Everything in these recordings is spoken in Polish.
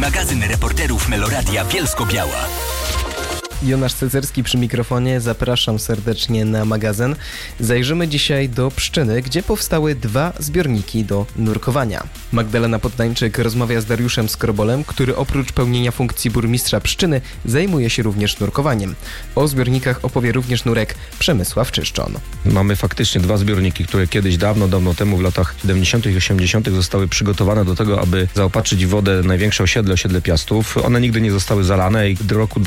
magazyn reporterów Meloradia Bielsko-Biała. Jonasz Cezerski przy mikrofonie, zapraszam serdecznie na magazyn. Zajrzymy dzisiaj do Pszczyny, gdzie powstały 2 zbiorniki do nurkowania. Magdalena Poddańczyk rozmawia z Dariuszem Skrobolem, który oprócz pełnienia funkcji burmistrza Pszczyny zajmuje się również nurkowaniem. O zbiornikach opowie również nurek Przemysław Czyszczon. Mamy faktycznie 2 zbiorniki, które kiedyś dawno temu w latach 70. i 80. zostały przygotowane do tego, aby zaopatrzyć wodę największe osiedle Piastów. One nigdy nie zostały zalane i w roku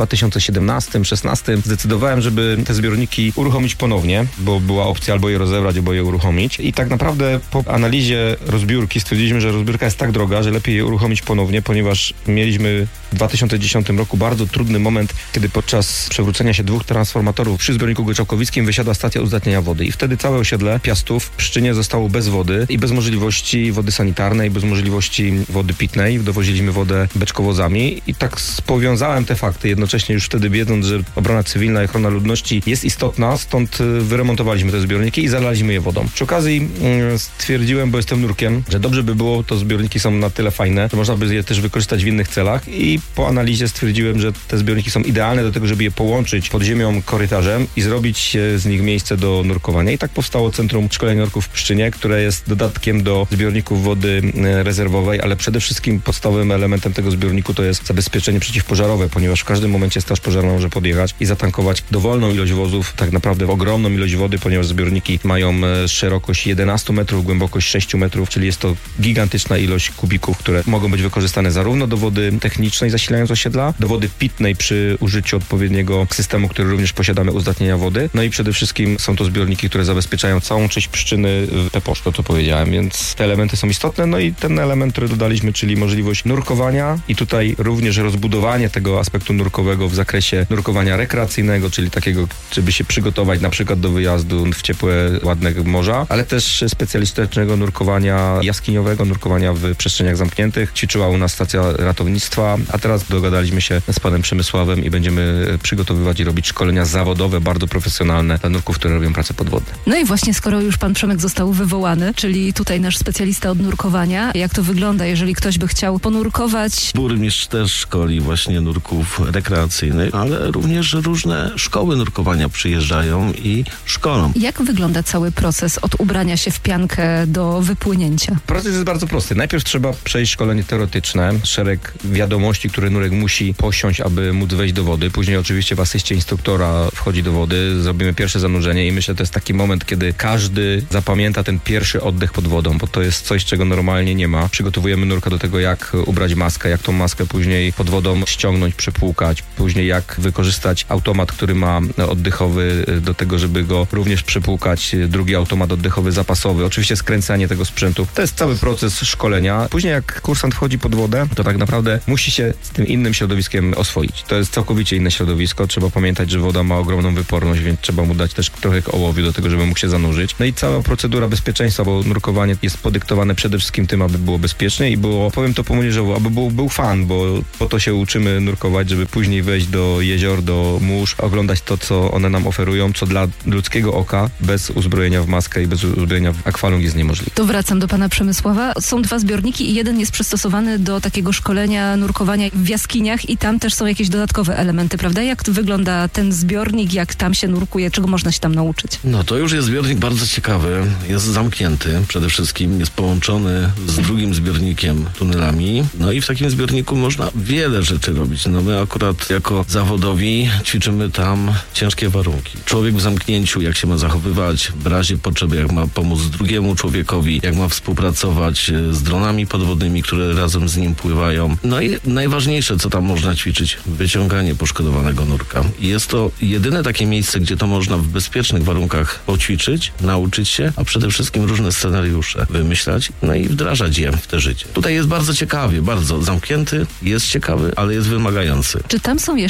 2017-16 zdecydowałem, żeby te zbiorniki uruchomić ponownie, bo była opcja albo je rozebrać, albo je uruchomić. I tak naprawdę po analizie rozbiórki stwierdziliśmy, że rozbiórka jest tak droga, że lepiej je uruchomić ponownie, ponieważ mieliśmy w 2010 roku bardzo trudny moment, kiedy podczas przewrócenia się 2 transformatorów przy zbiorniku Goczałkowickim wysiadła stacja uzdatniania wody i wtedy całe osiedle Piastów w Pszczynie zostało bez wody i bez możliwości wody sanitarnej, bez możliwości wody pitnej. Dowoziliśmy wodę beczkowozami i tak powiązałem te fakty, jednocześnie już wtedy wiedząc, że obrona cywilna i ochrona ludności jest istotna, stąd wyremontowaliśmy te zbiorniki i zalaliśmy je wodą. Przy okazji stwierdziłem, bo jestem nurkiem, że dobrze by było, to zbiorniki są na tyle fajne, że można by je też wykorzystać w innych celach i po analizie stwierdziłem, że te zbiorniki są idealne do tego, żeby je połączyć pod ziemią korytarzem i zrobić z nich miejsce do nurkowania. I tak powstało Centrum Szkolenia Nurków w Pszczynie, które jest dodatkiem do zbiorników wody rezerwowej, ale przede wszystkim podstawowym elementem tego zbiorniku to jest zabezpieczenie przeciwpożarowe, ponieważ w każdym momencie straż pożarna może podjechać i zatankować dowolną ilość wozów, tak naprawdę ogromną ilość wody, ponieważ zbiorniki mają szerokość 11 metrów, głębokość 6 metrów, czyli jest to gigantyczna ilość kubików, które mogą być wykorzystane zarówno do wody technicznej zasilając osiedla, do wody pitnej przy użyciu odpowiedniego systemu, który również posiadamy uzdatnienia wody. No i przede wszystkim są to zbiorniki, które zabezpieczają całą część Pszczyny, Peposzko, to powiedziałem, więc te elementy są istotne. No i ten element, który dodaliśmy, czyli możliwość nurkowania i tutaj również rozbudowanie tego aspektu nurkowego w zakresie nurkowania rekreacyjnego, czyli takiego, żeby się przygotować na przykład do wyjazdu w ciepłe, ładne morza, ale też specjalistycznego nurkowania jaskiniowego, nurkowania w przestrzeniach zamkniętych. Ćwiczyła u nas stacja ratownictwa, a teraz dogadaliśmy się z panem Przemysławem i będziemy przygotowywać i robić szkolenia zawodowe, bardzo profesjonalne dla nurków, które robią pracę podwodne. No i właśnie skoro już pan Przemek został wywołany, czyli tutaj nasz specjalista od nurkowania, jak to wygląda, jeżeli ktoś by chciał ponurkować? Burmistrz też szkoli właśnie nurków rekreacyjnych, ale również różne szkoły nurkowania przyjeżdżają i szkolą. Jak wygląda cały proces od ubrania się w piankę do wypłynięcia? Proces jest bardzo prosty. Najpierw trzeba przejść szkolenie teoretyczne, szereg wiadomości, które nurek musi posiąść, aby móc wejść do wody. Później oczywiście w asyście instruktora wchodzi do wody, zrobimy pierwsze zanurzenie i myślę, że to jest taki moment, kiedy każdy zapamięta ten pierwszy oddech pod wodą, bo to jest coś, czego normalnie nie ma. Przygotowujemy nurka do tego, jak ubrać maskę, jak tą maskę później pod wodą ściągnąć, przepłukać, później jak wykorzystać automat, który ma oddechowy do tego, żeby go również przepłukać, drugi automat oddechowy zapasowy, oczywiście skręcanie tego sprzętu. To jest cały proces szkolenia. Później jak kursant wchodzi pod wodę, to tak naprawdę musi się z tym innym środowiskiem oswoić. To jest całkowicie inne środowisko. Trzeba pamiętać, że woda ma ogromną wyporność, więc trzeba mu dać też trochę ołowiu do tego, żeby mógł się zanurzyć. No i cała procedura bezpieczeństwa, bo nurkowanie jest podyktowane przede wszystkim tym, aby było bezpiecznie i było, powiem to pomłodzieżowo, aby był fan, bo po to się uczymy nurkować, żeby później wejść do jezior, do mórz, oglądać to, co one nam oferują, co dla ludzkiego oka bez uzbrojenia w maskę i bez uzbrojenia w akwalung jest niemożliwe. To wracam do pana Przemysława. Są 2 zbiorniki i jeden jest przystosowany do takiego szkolenia, nurkowania w jaskiniach i tam też są jakieś dodatkowe elementy, prawda? Jak to wygląda ten zbiornik, jak tam się nurkuje, czego można się tam nauczyć? No to już jest zbiornik bardzo ciekawy, jest zamknięty przede wszystkim, jest połączony z drugim zbiornikiem tunelami, no i w takim zbiorniku można wiele rzeczy robić. No my akurat jako zawodowi ćwiczymy tam ciężkie warunki. Człowiek w zamknięciu, jak się ma zachowywać w razie potrzeby, jak ma pomóc drugiemu człowiekowi, jak ma współpracować z dronami podwodnymi, które razem z nim pływają. No i najważniejsze, co tam można ćwiczyć, wyciąganie poszkodowanego nurka. I jest to jedyne takie miejsce, gdzie to można w bezpiecznych warunkach poćwiczyć, nauczyć się, a przede wszystkim różne scenariusze wymyślać, no i wdrażać je w te życie. Tutaj jest bardzo ciekawie, bardzo zamknięty, jest ciekawy, ale jest wymagający. Czy tam są jeszcze jakieś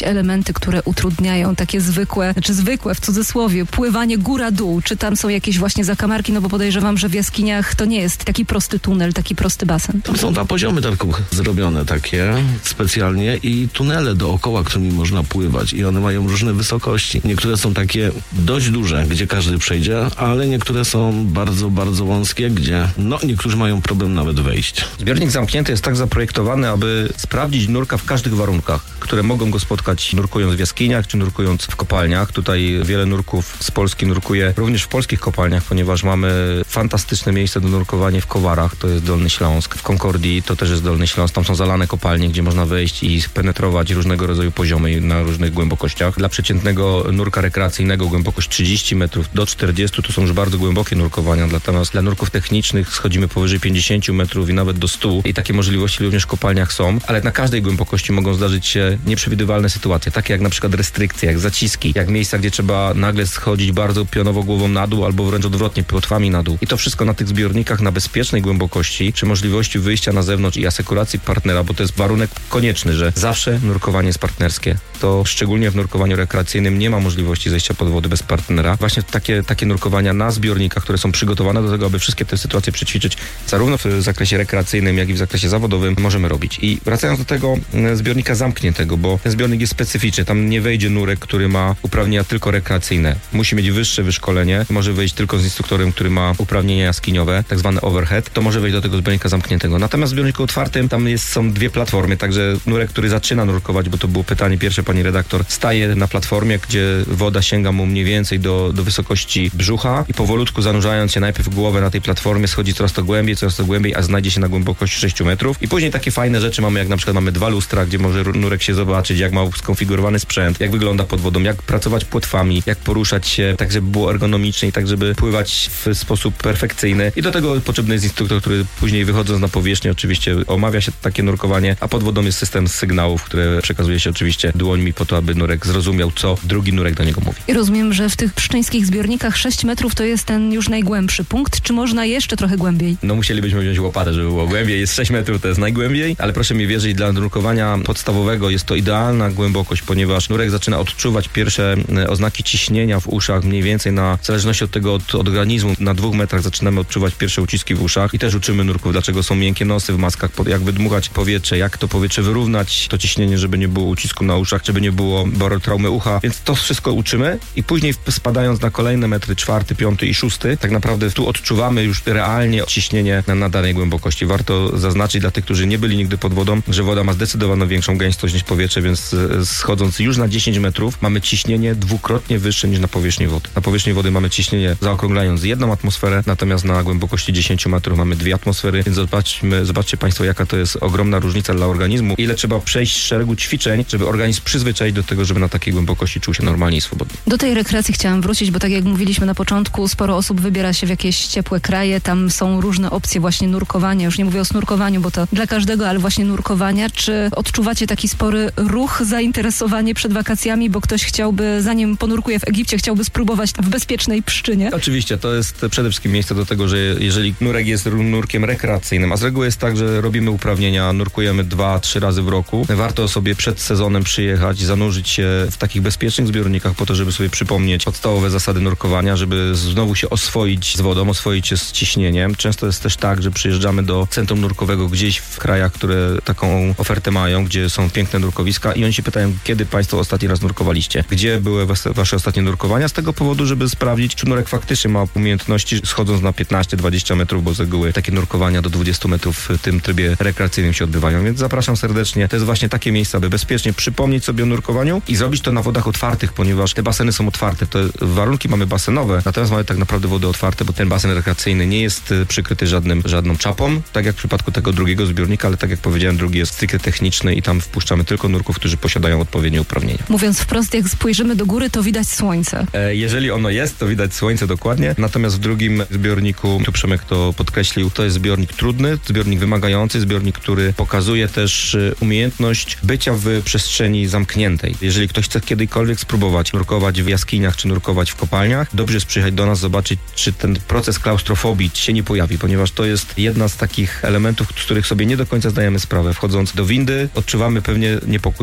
elementy, które utrudniają takie zwykłe w cudzysłowie, pływanie góra-dół? Czy tam są jakieś właśnie zakamarki? No bo podejrzewam, że w jaskiniach to nie jest taki prosty tunel, taki prosty basen. Tam są 2 poziomy tylko zrobione takie specjalnie i tunele dookoła, którymi można pływać i one mają różne wysokości. Niektóre są takie dość duże, gdzie każdy przejdzie, ale niektóre są bardzo, bardzo wąskie, gdzie niektórzy mają problem nawet wejść. Zbiornik zamknięty jest tak zaprojektowany, aby sprawdzić nurka w każdych warunkach, które mogą go spotkać nurkując w jaskiniach czy nurkując w kopalniach. Tutaj wiele nurków z Polski nurkuje również w polskich kopalniach, ponieważ mamy fantastyczne miejsce do nurkowania w Kowarach, to jest Dolny Śląsk. W Konkordii to też jest Dolny Śląsk. Tam są zalane kopalnie, gdzie można wejść i penetrować różnego rodzaju poziomy na różnych głębokościach. Dla przeciętnego nurka rekreacyjnego głębokość 30 metrów do 40 to są już bardzo głębokie nurkowania, natomiast dla nurków technicznych schodzimy powyżej 50 metrów i nawet do 100 i takie możliwości również w kopalniach są, ale na każdej głębokości mogą zdarzyć się nieprzewidywalne sytuacje, takie jak na przykład restrykcje, jak zaciski, jak miejsca, gdzie trzeba nagle schodzić bardzo pionowo głową na dół albo wręcz odwrotnie, płotwami na dół. I to wszystko na tych zbiornikach na bezpiecznej głębokości, przy możliwości wyjścia na zewnątrz i asekuracji partnera, bo to jest warunek konieczny, że zawsze nurkowanie jest partnerskie. To szczególnie w nurkowaniu rekreacyjnym nie ma możliwości zejścia pod wodę bez partnera. Właśnie takie nurkowania na zbiornikach, które są przygotowane do tego, aby wszystkie te sytuacje przećwiczyć, zarówno w zakresie rekreacyjnym, jak i w zakresie zawodowym, możemy robić. I wracając do tego zbiornika zamkniętego, bo ten zbiornik jest specyficzny. Tam nie wejdzie nurek, który ma uprawnienia tylko rekreacyjne. Musi mieć wyższe wyszkolenie. Może wejść tylko z instruktorem, który ma uprawnienia jaskiniowe, tak zwany overhead. To może wejść do tego zbiornika zamkniętego. Natomiast w zbiorniku otwartym tam są 2 platformy, także nurek, który zaczyna nurkować, bo to było pytanie pierwsze pani redaktor, staje na platformie, gdzie woda sięga mu mniej więcej do wysokości brzucha i powolutku zanurzając się najpierw głowę na tej platformie schodzi coraz to głębiej, a znajdzie się na głębokości 6 metrów. I później takie fajne rzeczy mamy, jak na przykład mamy 2 lustra, gdzie może nurek się zobaczyć, jak ma skonfigurowany sprzęt, jak wygląda pod wodą, jak pracować płetwami, jak poruszać się tak, żeby było ergonomicznie i tak, żeby pływać w sposób perfekcyjny. I do tego potrzebny jest instruktor, który później wychodząc na powierzchnię oczywiście omawia się takie nurkowanie, a pod wodą jest system sygnałów, które przekazuje się oczywiście dłońmi po to, aby nurek zrozumiał, co drugi nurek do niego mówi. I rozumiem, że w tych pszczyńskich zbiornikach 6 metrów to jest ten już najgłębszy punkt, czy można jeszcze trochę głębiej? No musielibyśmy wziąć łopatę, żeby było głębiej. Jest 6 metrów, to jest najgłębiej, ale proszę mi wierzyć, dla nurkowania podstawowego jest to idealna głębokość, ponieważ nurek zaczyna odczuwać pierwsze oznaki ciśnienia w uszach, mniej więcej w zależności od tego, od organizmu, na 2 metrach zaczynamy odczuwać pierwsze uciski w uszach i też uczymy nurków, dlaczego są miękkie nosy w maskach, jak wydmuchać powietrze, jak to powietrze wyrównać, to ciśnienie, żeby nie było ucisku na uszach, żeby nie było barotraumy ucha, więc to wszystko uczymy i później spadając na kolejne metry 4., 5. i 6, tak naprawdę tu odczuwamy już realnie ciśnienie na danej głębokości. Warto zaznaczyć dla tych, którzy nie byli nigdy pod wodą, że woda ma zdecydowanie większą gęstość niż powietrze, więc schodząc już na 10 metrów mamy ciśnienie 2-krotnie wyższe niż na powierzchni wody. Na powierzchni wody mamy ciśnienie, zaokrąglając 1 atmosferę, natomiast na głębokości 10 metrów mamy 2 atmosfery, więc zobaczcie Państwo, jaka to jest ogromna różnica dla organizmu, ile trzeba przejść szeregu ćwiczeń, żeby organizm przyzwyczaić do tego, żeby na takiej głębokości czuł się normalnie i swobodnie. Do tej rekreacji chciałam wrócić, bo tak jak mówiliśmy na początku, sporo osób wybiera się w jakieś ciepłe kraje, tam są różne opcje właśnie nurkowania, już nie mówię o snurkowaniu, bo to dla każdego, ale właśnie nurkowania. Czy odczuwacie taki spory ruch, zainteresowanie przed wakacjami, bo ktoś chciałby, zanim ponurkuje w Egipcie, chciałby spróbować w bezpiecznej Pszczynie? Oczywiście, to jest przede wszystkim miejsce do tego, że jeżeli nurek jest nurkiem rekreacyjnym, a z reguły jest tak, że robimy uprawnienia, nurkujemy 2-3 razy w roku, warto sobie przed sezonem przyjechać, zanurzyć się w takich bezpiecznych zbiornikach po to, żeby sobie przypomnieć podstawowe zasady nurkowania, żeby znowu się oswoić z wodą, oswoić się z ciśnieniem. Często jest też tak, że przyjeżdżamy do centrum nurkowego gdzieś w krajach, które taką ofertę mają, gdzie są piękne nurkowiska i oni się pytają, kiedy Państwo ostatni raz nurkowaliście? Gdzie były Wasze ostatnie nurkowania? Z tego powodu, żeby sprawdzić, czy nurek faktycznie ma umiejętności schodząc na 15-20 metrów, bo z reguły takie nurkowania do 20 metrów w tym trybie rekreacyjnym się odbywają, więc zapraszam serdecznie. To jest właśnie takie miejsce, aby bezpiecznie przypomnieć sobie o nurkowaniu i zrobić to na wodach otwartych, ponieważ te baseny są otwarte. To warunki mamy basenowe, natomiast mamy tak naprawdę wody otwarte, bo ten basen rekreacyjny nie jest przykryty żadną czapą, tak jak w przypadku tego drugiego zbiornika, ale tak jak powiedziałem, drugi jest stricte techniczny i tam wpuszczamy tylko nurków, którzy posiadają odpowiednie uprawnienia. Mówiąc wprost, jak spojrzymy do góry, to widać słońce. Jeżeli ono jest, to widać słońce dokładnie, natomiast w drugim zbiorniku, tu Przemek to podkreślił, to jest zbiornik trudny, zbiornik wymagający, zbiornik, który pokazuje też umiejętność bycia w przestrzeni zamkniętej. Jeżeli ktoś chce kiedykolwiek spróbować nurkować w jaskiniach czy nurkować w kopalniach, dobrze jest przyjechać do nas, zobaczyć, czy ten proces klaustrofobii się nie pojawi, ponieważ to jest jedna z takich elementów, z których sobie nie do końca zdajemy sprawę. Wchodząc do windy, odczuwamy pewnie niepokój, natomiast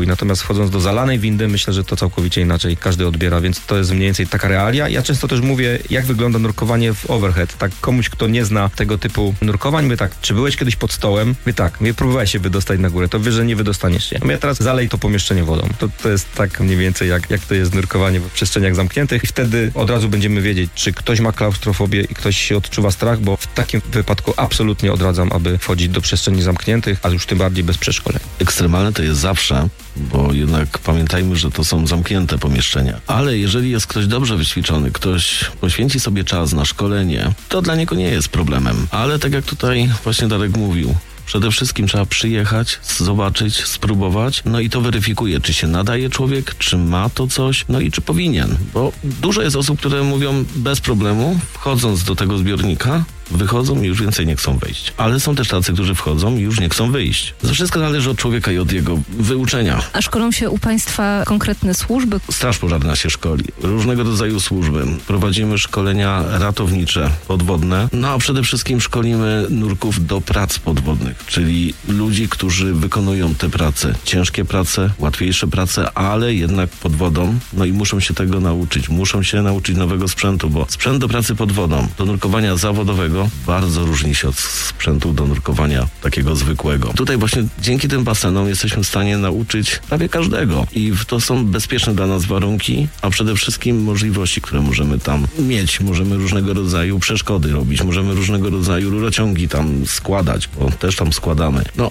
wchodząc do zalanej windy, myślę, że to całkowicie inaczej każdy odbiera, więc to jest mniej więcej taka realia. Ja często też mówię, jak wygląda nurkowanie w overhead. Tak komuś, kto nie zna tego typu nurkowań, mówię tak, czy byłeś kiedyś pod stołem? Mówię tak, próbowałeś się wydostać na górę, to wiesz, że nie wydostaniesz się. Mówię, teraz zalej to pomieszczenie wodą. To jest tak mniej więcej, jak to jest nurkowanie w przestrzeniach zamkniętych i wtedy od razu będziemy wiedzieć, czy ktoś ma klaustrofobię i ktoś się odczuwa strach, bo w takim wypadku absolutnie odradzam, aby wchodzić do przestrzeni zamkniętych, a już tym bardziej bez przeszkoleń. Ekstremalne to jest zawsze, bo jednak pamiętajmy, że to są zamknięte pomieszczenia. Ale jeżeli jest ktoś dobrze wyćwiczony, ktoś poświęci sobie czas na szkolenie, to dla niego nie jest problemem. Ale tak jak tutaj właśnie Darek mówił, przede wszystkim trzeba przyjechać, zobaczyć, spróbować, no i to weryfikuje, czy się nadaje człowiek, czy ma to coś, no i czy powinien. Bo dużo jest osób, które mówią bez problemu, wchodząc do tego zbiornika, wychodzą i już więcej nie chcą wyjść. Ale są też tacy, którzy wchodzą i już nie chcą wyjść. To wszystko zależy od człowieka i od jego wyuczenia. A szkolą się u Państwa konkretne służby? Straż Pożarna się szkoli. Różnego rodzaju służby. Prowadzimy szkolenia ratownicze, podwodne. No a przede wszystkim szkolimy nurków do prac podwodnych, czyli ludzi, którzy wykonują te prace. Ciężkie prace, łatwiejsze prace, ale jednak pod wodą. No i muszą się tego nauczyć. Muszą się nauczyć nowego sprzętu, bo sprzęt do pracy pod wodą, do nurkowania zawodowego bardzo różni się od sprzętu do nurkowania takiego zwykłego. Tutaj właśnie dzięki tym basenom jesteśmy w stanie nauczyć prawie każdego i to są bezpieczne dla nas warunki, a przede wszystkim możliwości, które możemy tam mieć. Możemy różnego rodzaju przeszkody robić, możemy różnego rodzaju rurociągi tam składać, bo też tam składamy. No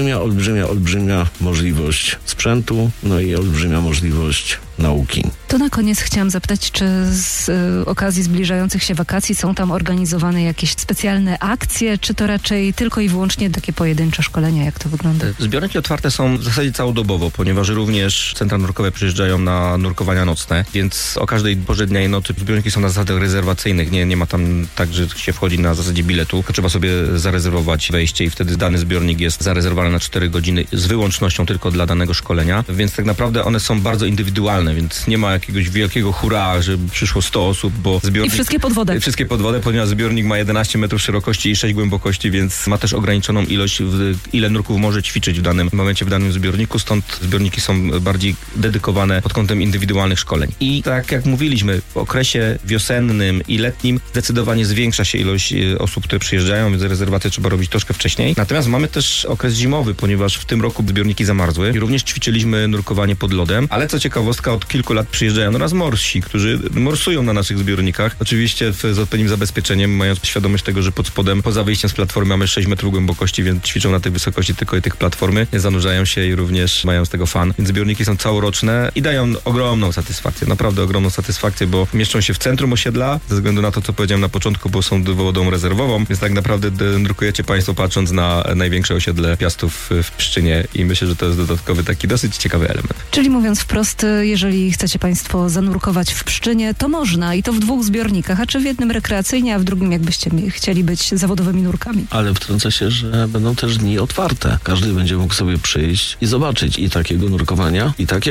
olbrzymia możliwość sprzętu, no i olbrzymia możliwość nauki. To na koniec chciałam zapytać, czy z okazji zbliżających się wakacji są tam organizowane jakieś specjalne akcje, czy to raczej tylko i wyłącznie takie pojedyncze szkolenia? Jak to wygląda? Zbiorniki otwarte są w zasadzie całodobowo, ponieważ również centra nurkowe przyjeżdżają na nurkowania nocne, więc o każdej porze dnia i nocy zbiorniki są na zasadach rezerwacyjnych. Nie ma tam tak, że się wchodzi na zasadzie biletu, tylko trzeba sobie zarezerwować wejście i wtedy dany zbiornik jest zarezerwowany na 4 godziny z wyłącznością tylko dla danego szkolenia, więc tak naprawdę one są bardzo indywidualne, więc nie ma jakiegoś wielkiego hurra, że przyszło 100 osób, bo zbiornik... I wszystkie pod wodę. Wszystkie pod wodę, ponieważ zbiornik ma 11 metrów szerokości i 6 głębokości, więc ma też ograniczoną ilość, ile nurków może ćwiczyć w danym momencie, w danym zbiorniku, stąd zbiorniki są bardziej dedykowane pod kątem indywidualnych szkoleń. I tak jak mówiliśmy, w okresie wiosennym i letnim zdecydowanie zwiększa się ilość osób, które przyjeżdżają, więc rezerwacje trzeba robić troszkę wcześniej. Natomiast mamy też okres zimowy, ponieważ w tym roku zbiorniki zamarzły i również ćwiczyliśmy nurkowanie pod lodem, ale co ciekawostka, od kilku lat przyjeżdżają do nas morsi, którzy morsują na naszych zbiornikach. Oczywiście z odpowiednim zabezpieczeniem, mając świadomość tego, że pod spodem, poza wyjściem z platformy mamy 6 metrów głębokości, więc ćwiczą na tej wysokości tylko i tych platformy, zanurzają się i również mają z tego fan. Więc zbiorniki są całoroczne i dają ogromną satysfakcję, naprawdę ogromną satysfakcję, bo mieszczą się w centrum osiedla, ze względu na to, co powiedziałem na początku, bo są wodą rezerwową, więc tak naprawdę nurkujecie Państwo patrząc na największe osiedle Piastów w Pszczynie i myślę, że to jest dodatkowy taki dosyć ciekawy element. Czyli mówiąc wprost, jeżeli chcecie Państwo zanurkować w Pszczynie, to można i to w 2 zbiornikach, a czy w jednym rekreacyjnie, a w drugim jakbyście chcieli być zawodowymi nurkami. Ale wtrącę się, że będą też dni otwarte. Każdy będzie mógł sobie przyjść i zobaczyć i takiego nurkowania,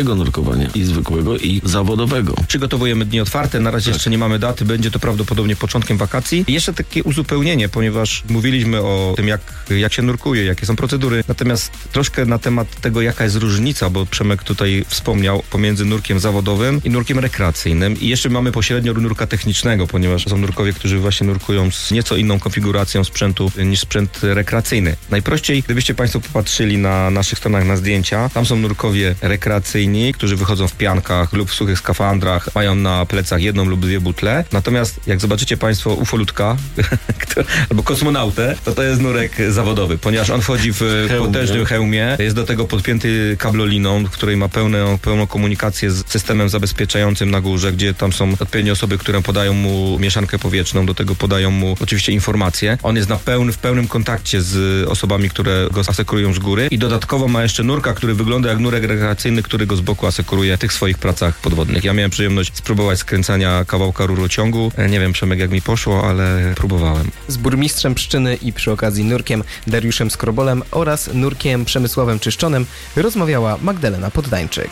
i zwykłego, i zawodowego. Przygotowujemy dni otwarte, na razie jeszcze nie mamy daty, będzie to prawdopodobnie początkiem wakacji. I jeszcze takie uzupełnienie, ponieważ mówiliśmy o tym, jak się nurkuje, jakie są procedury, natomiast troszkę na temat tego, jaka jest różnica, bo Przemek tutaj wspomniał, pomiędzy nurkiem zawodowym i nurkiem rekreacyjnym. I jeszcze mamy pośrednio nurka technicznego, ponieważ są nurkowie, którzy właśnie nurkują z nieco inną konfiguracją sprzętu niż sprzęt rekreacyjny. Najprościej, gdybyście Państwo popatrzyli na naszych stronach na zdjęcia, tam są nurkowie rekreacyjni, którzy wychodzą w piankach lub w suchych skafandrach, mają na plecach 1 lub 2 butle. Natomiast jak zobaczycie Państwo ufolutka albo kosmonautę, to jest nurek zawodowy, ponieważ on wchodzi w potężnym hełmie, jest do tego podpięty kabloliną, w której ma pełną komunikację z systemem zabezpieczającym na górze, gdzie tam są odpowiednie osoby, które podają mu mieszankę powietrzną, do tego podają mu oczywiście informacje. On jest w pełnym kontakcie z osobami, które go asekurują z góry i dodatkowo ma jeszcze nurka, który wygląda jak nurek rekreacyjny, który go z boku asekuruje w tych swoich pracach podwodnych. Ja miałem przyjemność spróbować skręcania kawałka rurociągu. Nie wiem, Przemek, jak mi poszło, ale próbowałem. Z burmistrzem Pszczyny i przy okazji nurkiem Dariuszem Skrobolem oraz nurkiem Przemysławem Czyszczonem rozmawiała Magdalena Poddańczyk.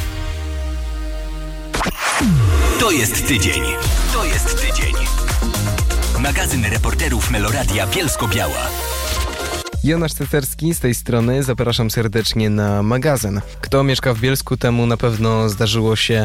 To jest tydzień. Magazyn reporterów Meloradia Bielsko-Biała. Jonasz Cecerski z tej strony, zapraszam serdecznie na magazyn. Kto mieszka w Bielsku, temu na pewno zdarzyło się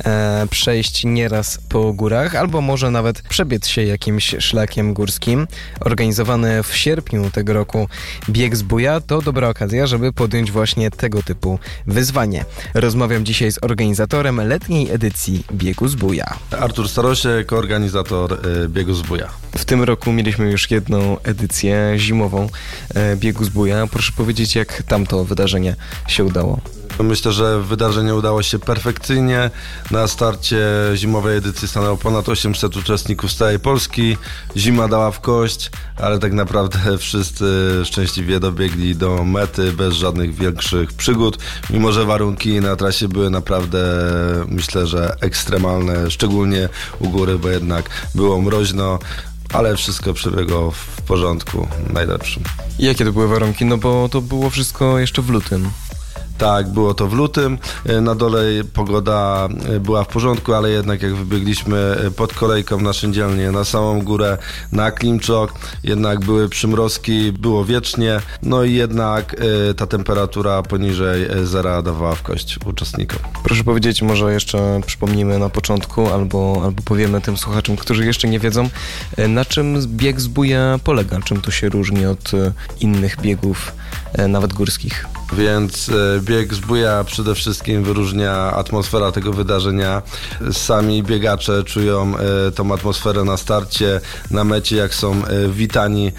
przejść nieraz po górach, albo może nawet przebiec się jakimś szlakiem górskim. Organizowany w sierpniu tego roku bieg Zbója to dobra okazja, żeby podjąć właśnie tego typu wyzwanie. Rozmawiam dzisiaj z organizatorem letniej edycji biegu Zbója. Artur Starosiek, organizator biegu Zbója. W tym roku mieliśmy już jedną edycję zimową biegu Zbója. Proszę powiedzieć, jak tamto wydarzenie się udało? Myślę, że wydarzenie udało się perfekcyjnie. Na starcie zimowej edycji stanęło ponad 800 uczestników z całej Polski. Zima dała w kość, ale tak naprawdę wszyscy szczęśliwie dobiegli do mety bez żadnych większych przygód. Mimo że warunki na trasie były naprawdę, myślę, że ekstremalne, szczególnie u góry, bo jednak było mroźno. Ale wszystko przebiegło w porządku, najlepszym. Jakie to były warunki? No bo to było wszystko jeszcze w lutym. Tak, było to w lutym. Na dole pogoda była w porządku, ale jednak jak wybiegliśmy pod kolejką na Szyndzielnię, na samą górę, na Klimczok, jednak były przymrozki, było wiecznie, no i jednak ta temperatura poniżej zera dawała w kość uczestnikom. Proszę powiedzieć, może jeszcze przypomnimy na początku, albo powiemy tym słuchaczom, którzy jeszcze nie wiedzą, na czym bieg Zbója polega, czym to się różni od innych biegów, nawet górskich. Więc bieg Zbója przede wszystkim wyróżnia atmosfera tego wydarzenia. Sami biegacze czują tą atmosferę na starcie, na mecie, jak są witani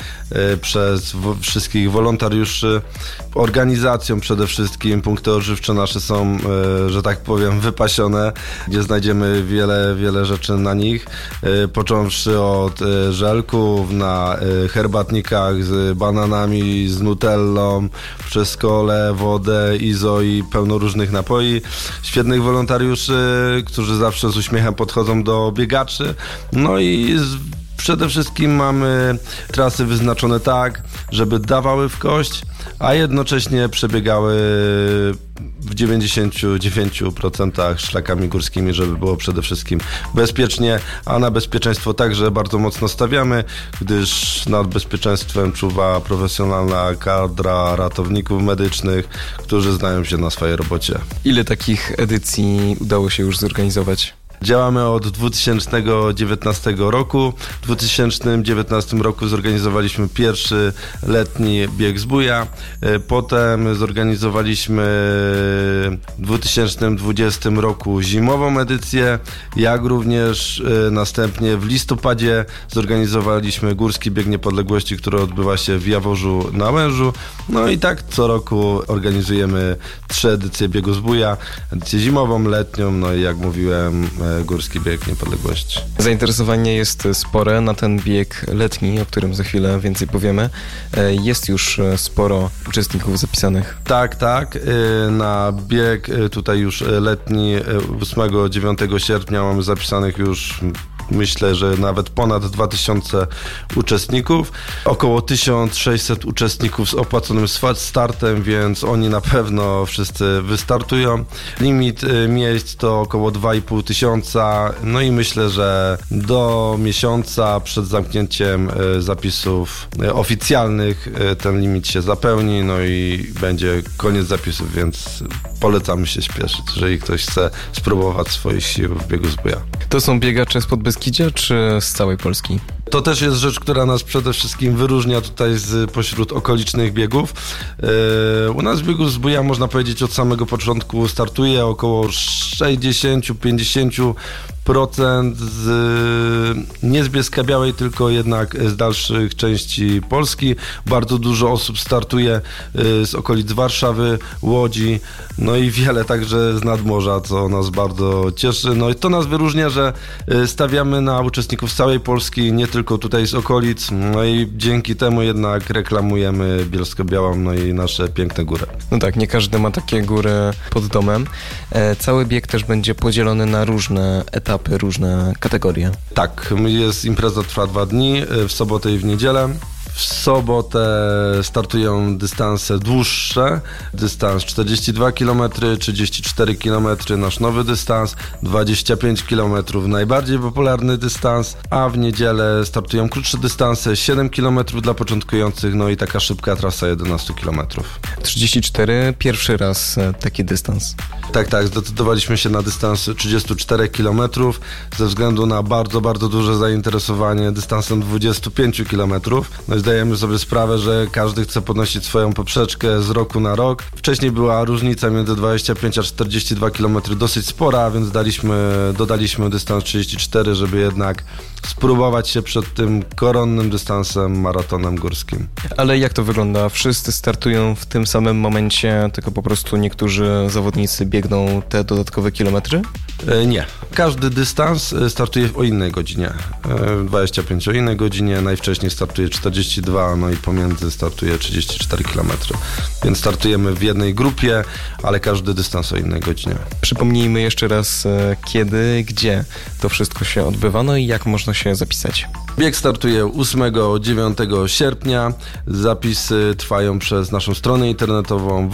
przez wszystkich wolontariuszy. Organizacją przede wszystkim punkty odżywcze nasze są, że tak powiem, wypasione, gdzie znajdziemy wiele rzeczy na nich, począwszy od żelków na herbatnikach z bananami, z nutellą, przez kolę, wodę, izo i pełno różnych napoi. Świetnych wolontariuszy, którzy zawsze z uśmiechem podchodzą do biegaczy. No i przede wszystkim mamy trasy wyznaczone tak, żeby dawały w kość, a jednocześnie przebiegały w 99% szlakami górskimi, żeby było przede wszystkim bezpiecznie, a na bezpieczeństwo także bardzo mocno stawiamy, gdyż nad bezpieczeństwem czuwa profesjonalna kadra ratowników medycznych, którzy znają się na swojej robocie. Ile takich edycji udało się już zorganizować? Działamy od 2019 roku. W 2019 roku zorganizowaliśmy pierwszy letni bieg Zbója. Potem zorganizowaliśmy w 2020 roku zimową edycję, jak również następnie w listopadzie zorganizowaliśmy Górski Bieg Niepodległości, który odbywa się w Jaworzu na Łężu. No i tak co roku organizujemy 3 edycje biegu Zbója. Edycję zimową, letnią, no i jak mówiłem, Górski Bieg Niepodległości. Zainteresowanie jest spore na ten bieg letni, o którym za chwilę więcej powiemy. Jest już sporo uczestników zapisanych. Tak. Na bieg tutaj już letni 8-9 sierpnia mamy zapisanych już, myślę, że nawet ponad 2000 uczestników. Około 1600 uczestników z opłaconym startem, więc oni na pewno wszyscy wystartują. Limit miejsc to około 2500. No i myślę, że do miesiąca przed zamknięciem zapisów oficjalnych ten limit się zapełni, no i będzie koniec zapisów, więc polecamy się śpieszyć, jeżeli ktoś chce spróbować swoich sił w biegu Zbója. To są biegacze z Podbeskidzia czy z całej Polski? To też jest rzecz, która nas przede wszystkim wyróżnia tutaj pośród okolicznych biegów. U nas w biegu Zbója, można powiedzieć, od samego początku startuje około 60-50% nie z Bielska-Białej, tylko jednak z dalszych części Polski. Bardzo dużo osób startuje z okolic Warszawy, Łodzi, no i wiele także z nadmorza, co nas bardzo cieszy. No i to nas wyróżnia, że stawiamy na uczestników z całej Polski, nie tylko tutaj z okolic, no i dzięki temu jednak reklamujemy Bielsko-Białą, no i nasze piękne góry. No tak, nie każdy ma takie góry pod domem. Cały bieg też będzie podzielony na różne etapy, różne kategorie. Tak, impreza trwa 2 dni, w sobotę i w niedzielę. W W sobotę startują dystanse dłuższe, dystans 42 km, 34 km, nasz nowy dystans, 25 km, najbardziej popularny dystans, a w niedzielę startują krótsze dystanse, 7 km dla początkujących, no i taka szybka trasa 11 km. 34, pierwszy raz taki dystans. Tak, zdecydowaliśmy się na dystans 34 km ze względu na bardzo, bardzo duże zainteresowanie dystansem 25 km. No i zdajemy sobie sprawę, że każdy chce podnosić swoją poprzeczkę z roku na rok. Wcześniej była różnica między 25 a 42 km dosyć spora, więc dodaliśmy dystans 34, żeby jednak spróbować się przed tym koronnym dystansem maratonem górskim. Ale jak to wygląda? Wszyscy startują w tym samym momencie, tylko po prostu niektórzy zawodnicy biegną te dodatkowe kilometry? Nie. Każdy dystans startuje o innej godzinie. 25 o innej godzinie, najwcześniej startuje 42, no i pomiędzy startuje 34 km. Więc startujemy w jednej grupie, ale każdy dystans o innej godzinie. Przypomnijmy jeszcze raz, kiedy, gdzie to wszystko się odbywa, no i jak można się zapisać. Bieg startuje 8-9 sierpnia. Zapisy trwają przez naszą stronę internetową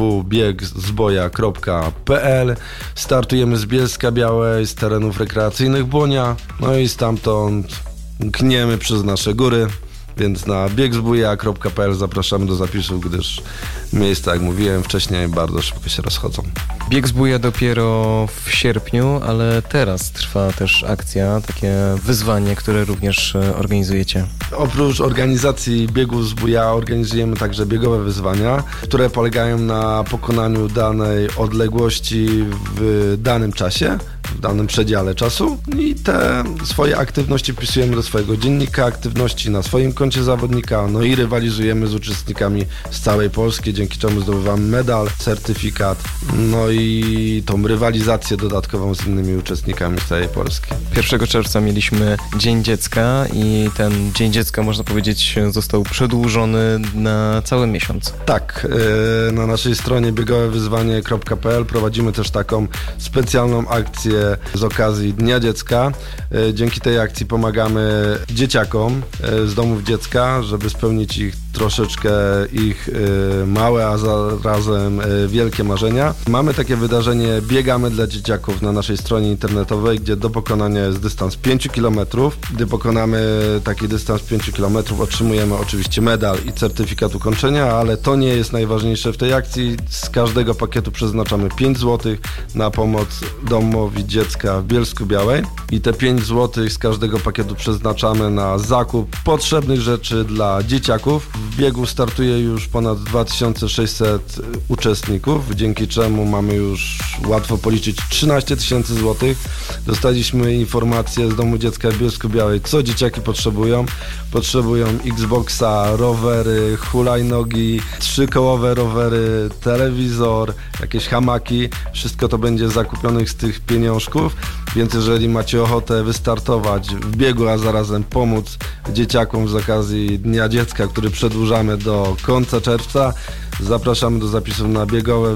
www.biegzboja.pl. Startujemy z Bielska Białej, z terenów rekreacyjnych Błonia, no i stamtąd gniemy przez nasze góry. Więc na biegzbuja.pl zapraszamy do zapisów, gdyż miejsca, jak mówiłem wcześniej, bardzo szybko się rozchodzą. Bieg zbuja dopiero w sierpniu, ale teraz trwa też akcja, takie wyzwanie, które również organizujecie. Oprócz organizacji biegu zbuja organizujemy także biegowe wyzwania, które polegają na pokonaniu danej odległości w danym czasie, w danym przedziale czasu i te swoje aktywności wpisujemy do swojego dziennika aktywności na swoim koncie zawodnika, no i rywalizujemy z uczestnikami z całej Polski, dzięki czemu zdobywamy medal, certyfikat, no i tą rywalizację dodatkową z innymi uczestnikami z całej Polski. 1 czerwca mieliśmy Dzień Dziecka i ten Dzień Dziecka, można powiedzieć, został przedłużony na cały miesiąc. Tak, na naszej stronie biegowewyzwanie.pl prowadzimy też taką specjalną akcję z okazji Dnia Dziecka. Dzięki tej akcji pomagamy dzieciakom z domów dziecka, żeby spełnić troszeczkę ich małe, a zarazem wielkie marzenia. Mamy takie wydarzenie Biegamy dla dzieciaków na naszej stronie internetowej, gdzie do pokonania jest dystans 5 km. Gdy pokonamy taki dystans 5 km, otrzymujemy oczywiście medal i certyfikat ukończenia, ale to nie jest najważniejsze w tej akcji. Z każdego pakietu przeznaczamy 5 zł na pomoc domowi dziecka w Bielsku Białej i te 5 zł z każdego pakietu przeznaczamy na zakup potrzebnych rzeczy dla dzieciaków. W biegu startuje już ponad 2600 uczestników, dzięki czemu mamy już łatwo policzyć 13 000 złotych. Dostaliśmy informację z Domu Dziecka w Bielsku Białej, co dzieciaki potrzebują. Potrzebują Xboxa, rowery, hulajnogi, 3-kołowe rowery, telewizor, jakieś hamaki. Wszystko to będzie zakupionych z tych pieniążków, więc jeżeli macie ochotę wystartować w biegu, a zarazem pomóc dzieciakom z okazji Dnia Dziecka, który przedłużamy do końca czerwca, zapraszamy do zapisów na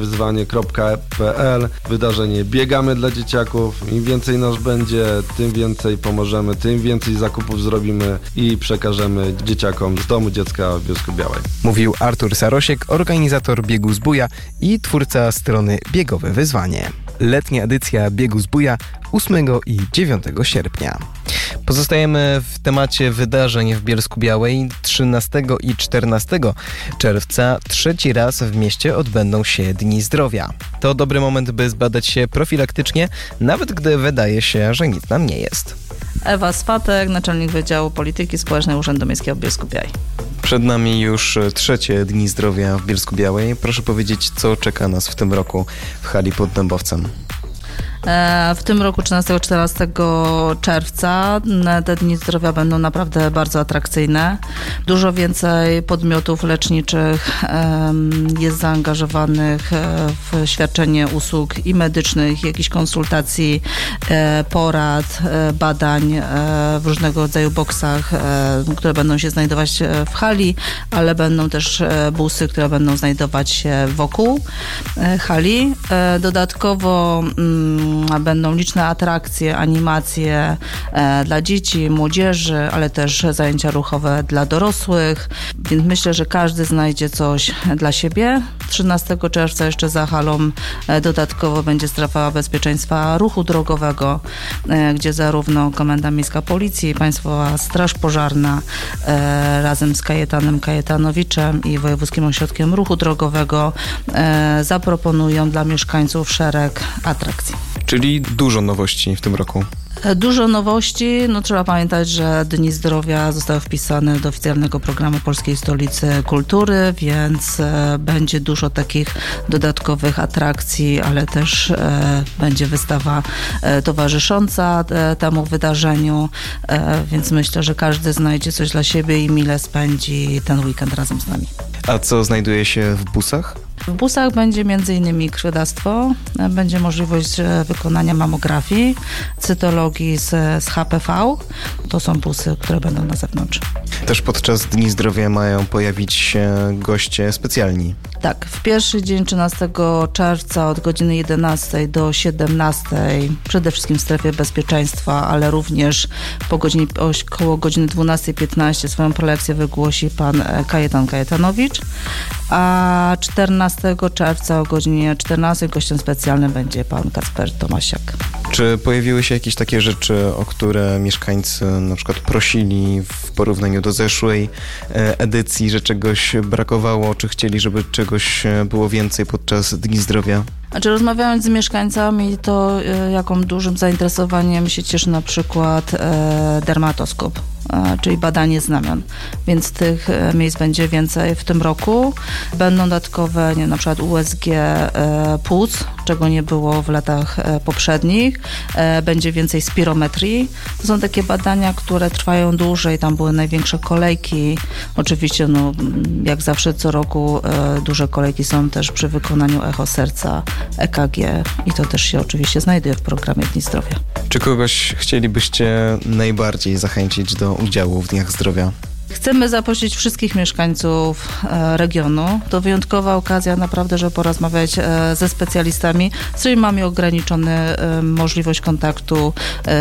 biegowewyzwanie.pl. Wydarzenie Biegamy dla dzieciaków. Im więcej nas będzie, tym więcej pomożemy, tym więcej zakupów zrobimy i przekażemy dzieciakom z Domu Dziecka w Bielsku Białej. Mówił Artur Sarosiek, organizator biegu zbuja i twórca strony Biegowe Wyzwanie. Letnia edycja biegu zbuja 8 i 9 sierpnia. Pozostajemy w temacie wydarzeń w Bielsku Białej. 13 i 14 czerwca trzeci raz w mieście odbędą się Dni Zdrowia. To dobry moment, by zbadać się profilaktycznie, nawet gdy wydaje się, że nic nam nie jest. Ewa Swatek, naczelnik Wydziału Polityki Społecznej Urzędu Miejskiego w Bielsku Białej. Przed nami już trzecie Dni Zdrowia w Bielsku Białej. Proszę powiedzieć, co czeka nas w tym roku w hali pod Dębowcem. W tym roku 13-14 czerwca te Dni Zdrowia będą naprawdę bardzo atrakcyjne. Dużo więcej podmiotów leczniczych jest zaangażowanych w świadczenie usług i medycznych, jakichś konsultacji, porad, badań w różnego rodzaju boksach, które będą się znajdować w hali, ale będą też busy, które będą znajdować się wokół hali. Dodatkowo Będą liczne atrakcje, animacje dla dzieci, młodzieży, ale też zajęcia ruchowe dla dorosłych, więc myślę, że każdy znajdzie coś dla siebie. 13 czerwca jeszcze za halą dodatkowo będzie strefa bezpieczeństwa ruchu drogowego, gdzie zarówno Komenda Miejska Policji, Państwowa Straż Pożarna razem z Kajetanem Kajetanowiczem i Wojewódzkim Ośrodkiem Ruchu Drogowego zaproponują dla mieszkańców szereg atrakcji. Czyli dużo nowości w tym roku. Dużo nowości. Trzeba pamiętać, że Dni Zdrowia zostały wpisane do oficjalnego programu Polskiej Stolicy Kultury, więc będzie dużo takich dodatkowych atrakcji, ale też będzie wystawa towarzysząca temu wydarzeniu, więc myślę, że każdy znajdzie coś dla siebie i mile spędzi ten weekend razem z nami. A co znajduje się w busach? W busach będzie m.in. krwiodawstwo, będzie możliwość wykonania mamografii, cytologii z HPV. To są busy, które będą na zewnątrz. Też podczas Dni Zdrowia mają pojawić się goście specjalni. Tak, w pierwszy dzień 13 czerwca od godziny 11 do 17, przede wszystkim w strefie bezpieczeństwa, ale również koło godziny 12:15 swoją prelekcję wygłosi pan Kajetan Kajetanowicz, a 14 czerwca o godzinie 14 gościem specjalnym będzie pan Kacper Tomasiak. Czy pojawiły się jakieś takie rzeczy, o które mieszkańcy na przykład prosili w porównaniu do zeszłej edycji, że czegoś brakowało, czy chcieli, żeby czegoś było więcej podczas Dni Zdrowia? Rozmawiając z mieszkańcami, to jaką dużym zainteresowaniem się cieszy na przykład dermatoskop, czyli badanie znamion, więc tych miejsc będzie więcej w tym roku. Będą dodatkowe, na przykład USG płuc, czego nie było w latach poprzednich. Będzie więcej spirometrii. To są takie badania, które trwają dłużej, tam były największe kolejki. Oczywiście, jak zawsze co roku duże kolejki są też przy wykonaniu echo serca, EKG i to też się oczywiście znajduje w programie Dni Zdrowia. Czy kogoś chcielibyście najbardziej zachęcić do udziału w Dniach Zdrowia? Chcemy zaprosić wszystkich mieszkańców regionu. To wyjątkowa okazja naprawdę, żeby porozmawiać ze specjalistami, z którymi mamy ograniczony możliwość kontaktu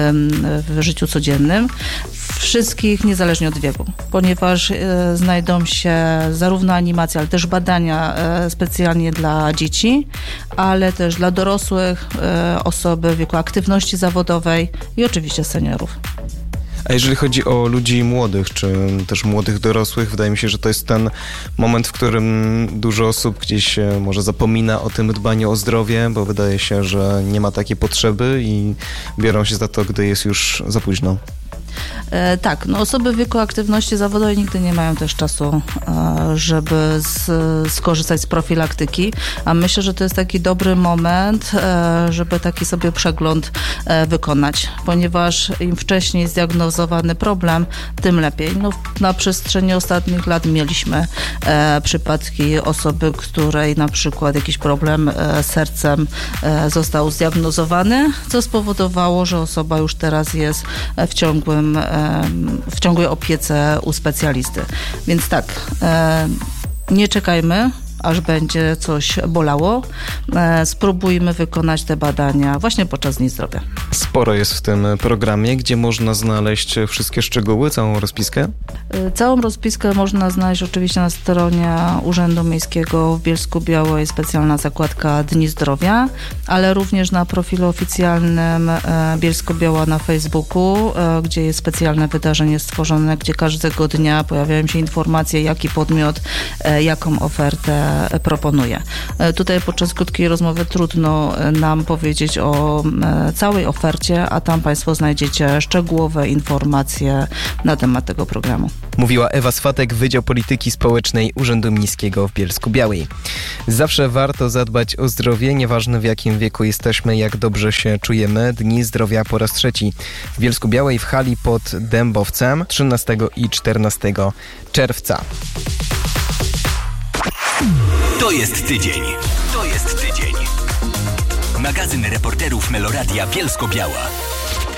w życiu codziennym. Wszystkich niezależnie od wieku, ponieważ znajdą się zarówno animacje, ale też badania specjalnie dla dzieci, ale też dla dorosłych, osoby w wieku aktywności zawodowej i oczywiście seniorów. A jeżeli chodzi o ludzi młodych, czy też młodych dorosłych, wydaje mi się, że to jest ten moment, w którym dużo osób gdzieś może zapomina o tym dbaniu o zdrowie, bo wydaje się, że nie ma takiej potrzeby i biorą się za to, gdy jest już za późno. Tak, osoby w wieku aktywności zawodowej nigdy nie mają też czasu, żeby skorzystać z profilaktyki, a myślę, że to jest taki dobry moment, żeby taki sobie przegląd wykonać, ponieważ im wcześniej zdiagnozowany problem, tym lepiej. Na przestrzeni ostatnich lat mieliśmy przypadki osoby, której na przykład jakiś problem z sercem został zdiagnozowany, co spowodowało, że osoba już teraz jest w ciągłej opiece u specjalisty. Więc tak, nie czekajmy, aż będzie coś bolało. Spróbujmy wykonać te badania właśnie podczas Dni Zdrowia. Sporo jest w tym programie, gdzie można znaleźć wszystkie szczegóły, całą rozpiskę? Całą rozpiskę można znaleźć oczywiście na stronie Urzędu Miejskiego w Bielsku-Białej, specjalna zakładka Dni Zdrowia, ale również na profilu oficjalnym Bielsko-Biała na Facebooku, gdzie jest specjalne wydarzenie stworzone, gdzie każdego dnia pojawiają się informacje, jaki podmiot, jaką ofertę proponuje. Tutaj podczas krótkiej rozmowy trudno nam powiedzieć o całej ofercie, a tam Państwo znajdziecie szczegółowe informacje na temat tego programu. Mówiła Ewa Swatek, Wydział Polityki Społecznej Urzędu Miejskiego w Bielsku-Białej. Zawsze warto zadbać o zdrowie, nieważne w jakim wieku jesteśmy, jak dobrze się czujemy. Dni Zdrowia po raz trzeci w Bielsku-Białej w hali pod Dębowcem 13 i 14 czerwca. To jest tydzień. To jest tydzień. Magazyn reporterów Meloradia Bielsko-Biała.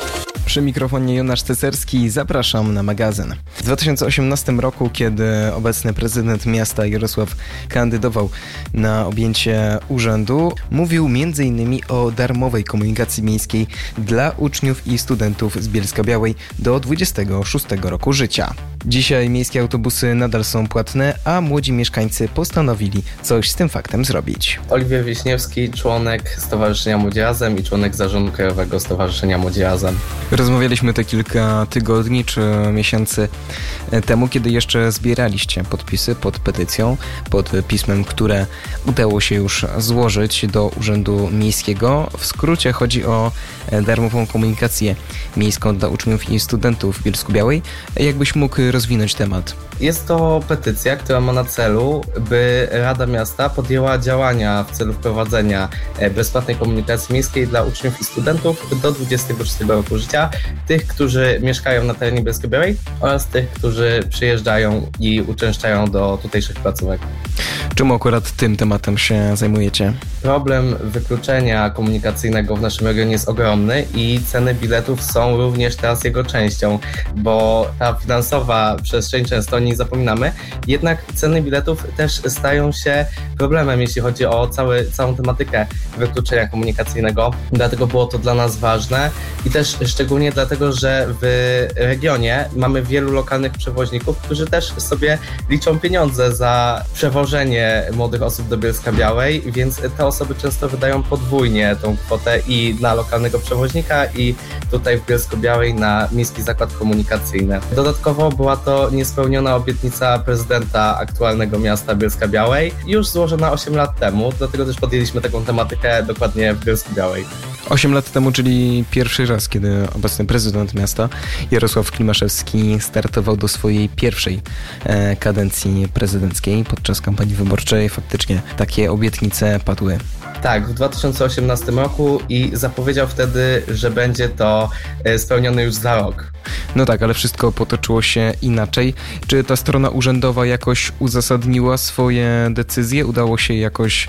Przy mikrofonie Jonasz Cecerski, zapraszam na magazyn. W 2018 roku, kiedy obecny prezydent miasta Jarosław kandydował na objęcie urzędu, mówił m.in. o darmowej komunikacji miejskiej dla uczniów i studentów z Bielska-Białej do 26 roku życia. Dzisiaj miejskie autobusy nadal są płatne, a młodzi mieszkańcy postanowili coś z tym faktem zrobić. Oliwier Wiśniewski, członek Stowarzyszenia Młodzi Razem i członek zarządu Krajowego Stowarzyszenia Młodzi Razem. Rozmawialiśmy to kilka tygodni czy miesięcy temu, kiedy jeszcze zbieraliście podpisy pod petycją, pod pismem, które udało się już złożyć do Urzędu Miejskiego. W skrócie chodzi o darmową komunikację miejską dla uczniów i studentów w Bielsku-Białej. Jakbyś mógł rozwinąć temat? Jest to petycja, która ma na celu, by Rada Miasta podjęła działania w celu wprowadzenia bezpłatnej komunikacji miejskiej dla uczniów i studentów do 26 roku życia, tych, którzy mieszkają na terenie Bielsko-Białej oraz tych, którzy przyjeżdżają i uczęszczają do tutejszych placówek. Czemu akurat tym tematem się zajmujecie? Problem wykluczenia komunikacyjnego w naszym regionie jest ogromny i ceny biletów są również teraz jego częścią, bo ta finansowa przestrzeń często o niej zapominamy, jednak ceny biletów też stają się problemem, jeśli chodzi o całą tematykę wykluczenia komunikacyjnego. Dlatego było to dla nas ważne i też szczególnie dlatego, że w regionie mamy wielu lokalnych przewoźników, którzy też sobie liczą pieniądze za przewożenie młodych osób do Bielska-Białej, więc te osoby często wydają podwójnie tą kwotę i na lokalnego przewoźnika i tutaj w Bielsko-Białej na Miejski Zakład Komunikacyjny. Dodatkowo była to niespełniona obietnica prezydenta aktualnego miasta Bielska-Białej, już złożona 8 lat temu, dlatego też podjęliśmy taką tematykę dokładnie w Bielsku-Białej. 8 lat temu, czyli pierwszy raz, kiedy obecny prezydent miasta Jarosław Klimaszewski startował do swojej pierwszej kadencji prezydenckiej podczas kampanii wyborczej. Faktycznie takie obietnice padły. Tak, w 2018 roku i zapowiedział wtedy, że będzie to spełnione już za rok. No tak, ale wszystko potoczyło się inaczej. Czy ta strona urzędowa jakoś uzasadniła swoje decyzje? Udało się jakoś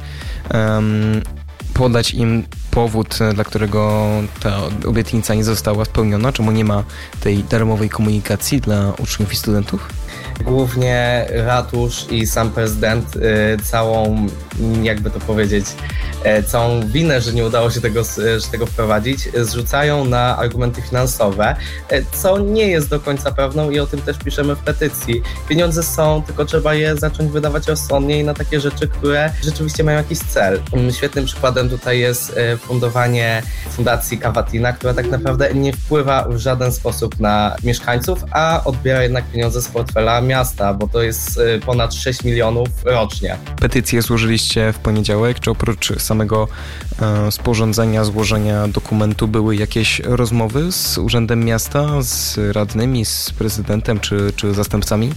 podać im powód, dla którego ta obietnica nie została spełniona? Czemu nie ma tej darmowej komunikacji dla uczniów i studentów? Głównie ratusz i sam prezydent całą, jakby to powiedzieć, całą winę, że nie udało się tego wprowadzić, zrzucają na argumenty finansowe, co nie jest do końca prawdą i o tym też piszemy w petycji. Pieniądze są, tylko trzeba je zacząć wydawać rozsądnie i na takie rzeczy, które rzeczywiście mają jakiś cel. Świetnym przykładem tutaj jest fundowanie Fundacji Cavatina, która tak naprawdę nie wpływa w żaden sposób na mieszkańców, a odbiera jednak pieniądze z portfela miasta, bo to jest ponad 6 milionów rocznie. Petycję złożyliście w poniedziałek, czy oprócz samego sporządzenia, złożenia dokumentu były jakieś rozmowy z Urzędem Miasta, z radnymi, z prezydentem czy zastępcami?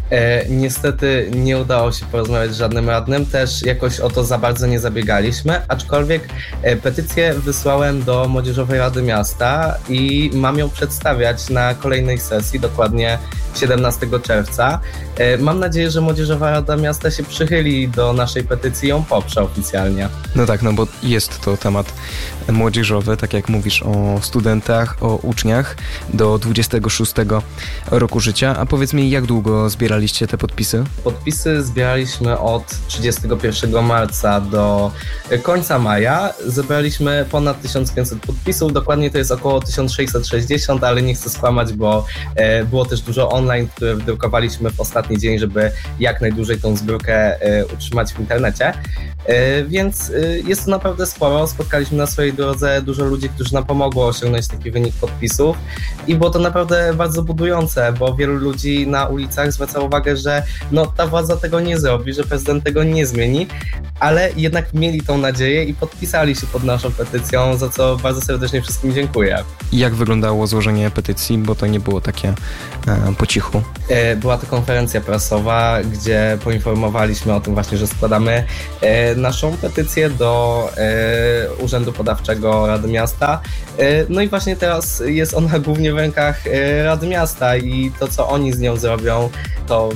Niestety nie udało się porozmawiać z żadnym radnym, też jakoś o to za bardzo nie zabiegaliśmy, aczkolwiek petycję wysłałem do Młodzieżowej Rady Miasta i mam ją przedstawiać na kolejnej sesji, dokładnie 17 czerwca. Mam nadzieję, że Młodzieżowa Rada Miasta się przychyli do naszej petycji i ją poprze oficjalnie. No tak, no bo jest to temat młodzieżowy, tak jak mówisz o studentach, o uczniach do 26 roku życia. A powiedz mi, jak długo zbieraliście te podpisy? Podpisy zbieraliśmy od 31 marca do końca maja. Zebraliśmy ponad 1500 podpisów, dokładnie to jest około 1660, ale nie chcę skłamać, bo było też dużo online, które wydrukowaliśmy w ostatni dzień, żeby jak najdłużej tą zbiórkę utrzymać w internecie. Więc jest to naprawdę sporo. Spotkaliśmy na swojej drodze dużo ludzi, którzy nam pomogło osiągnąć taki wynik podpisów i było to naprawdę bardzo budujące, bo wielu ludzi na ulicach zwracało uwagę, że ta władza tego nie zrobi, że prezydent tego nie zmieni, ale jednak mieli tą nadzieję i podpisali się pod naszą petycją, za co bardzo serdecznie wszystkim dziękuję. Jak wyglądało złożenie petycji, bo to nie było takie po cichu? Była to konferencja prasowa, gdzie poinformowaliśmy o tym właśnie, że składamy naszą petycję do Urzędu Podawczego Rady Miasta. No i właśnie teraz jest ona głównie w rękach Rady Miasta i to, co oni z nią zrobią, to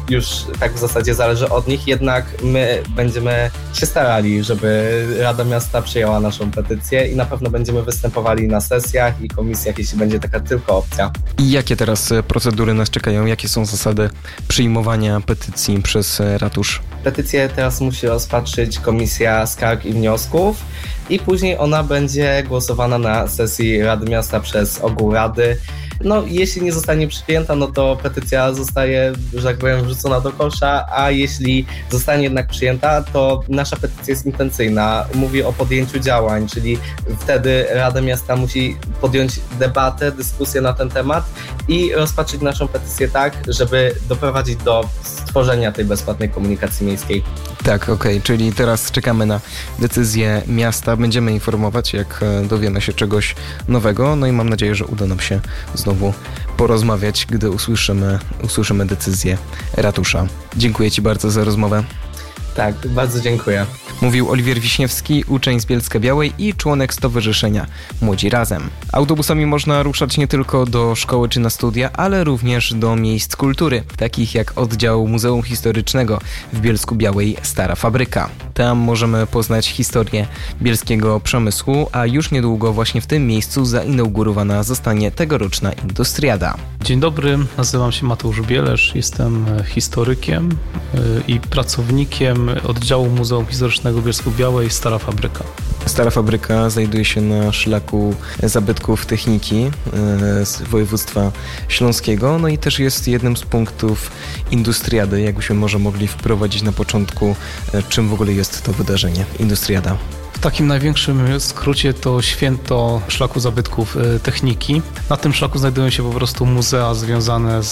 już tak w zasadzie zależy od nich, jednak my będziemy się starali, żeby Rada Miasta przyjęła naszą petycję i na pewno będziemy występowali na sesjach i komisjach, jeśli będzie taka tylko opcja. I jakie teraz procedury nas czekają? Jakie są zasady przyjmowania petycji przez ratusz? Petycję teraz musi rozpatrzyć Komisja Skarg i Wniosków i później ona będzie głosowana na sesji Rady Miasta przez ogół Rady. No, jeśli nie zostanie przyjęta, no to petycja zostaje, że tak powiem, wrzucona do kosza, a jeśli zostanie jednak przyjęta, to nasza petycja jest intencyjna, mówi o podjęciu działań, czyli wtedy Rada Miasta musi podjąć debatę, dyskusję na ten temat i rozpatrzyć naszą petycję tak, żeby doprowadzić do stworzenia tej bezpłatnej komunikacji miejskiej. Tak, okej, czyli teraz czekamy na decyzję miasta, będziemy informować, jak dowiemy się czegoś nowego, no i mam nadzieję, że uda nam się znowu porozmawiać, gdy usłyszymy decyzję ratusza. Dziękuję Ci bardzo za rozmowę. Tak, bardzo dziękuję. Mówił Oliwier Wiśniewski, uczeń z Bielska-Białej i członek Stowarzyszenia Młodzi Razem. Autobusami można ruszać nie tylko do szkoły czy na studia, ale również do miejsc kultury, takich jak oddział Muzeum Historycznego w Bielsku-Białej Stara Fabryka. Tam możemy poznać historię bielskiego przemysłu, a już niedługo właśnie w tym miejscu zainaugurowana zostanie tegoroczna Industriada. Dzień dobry, nazywam się Mateusz Bielesz, jestem historykiem i pracownikiem oddziału Muzeum Historycznego Bielsku-Białej Stara Fabryka. Stara Fabryka znajduje się na szlaku zabytków techniki z województwa śląskiego, no i też jest jednym z punktów Industriady. Jakbyśmy może mogli wprowadzić na początku, czym w ogóle jest to wydarzenie Industriada? W takim największym skrócie to święto szlaku zabytków techniki. Na tym szlaku znajdują się po prostu muzea związane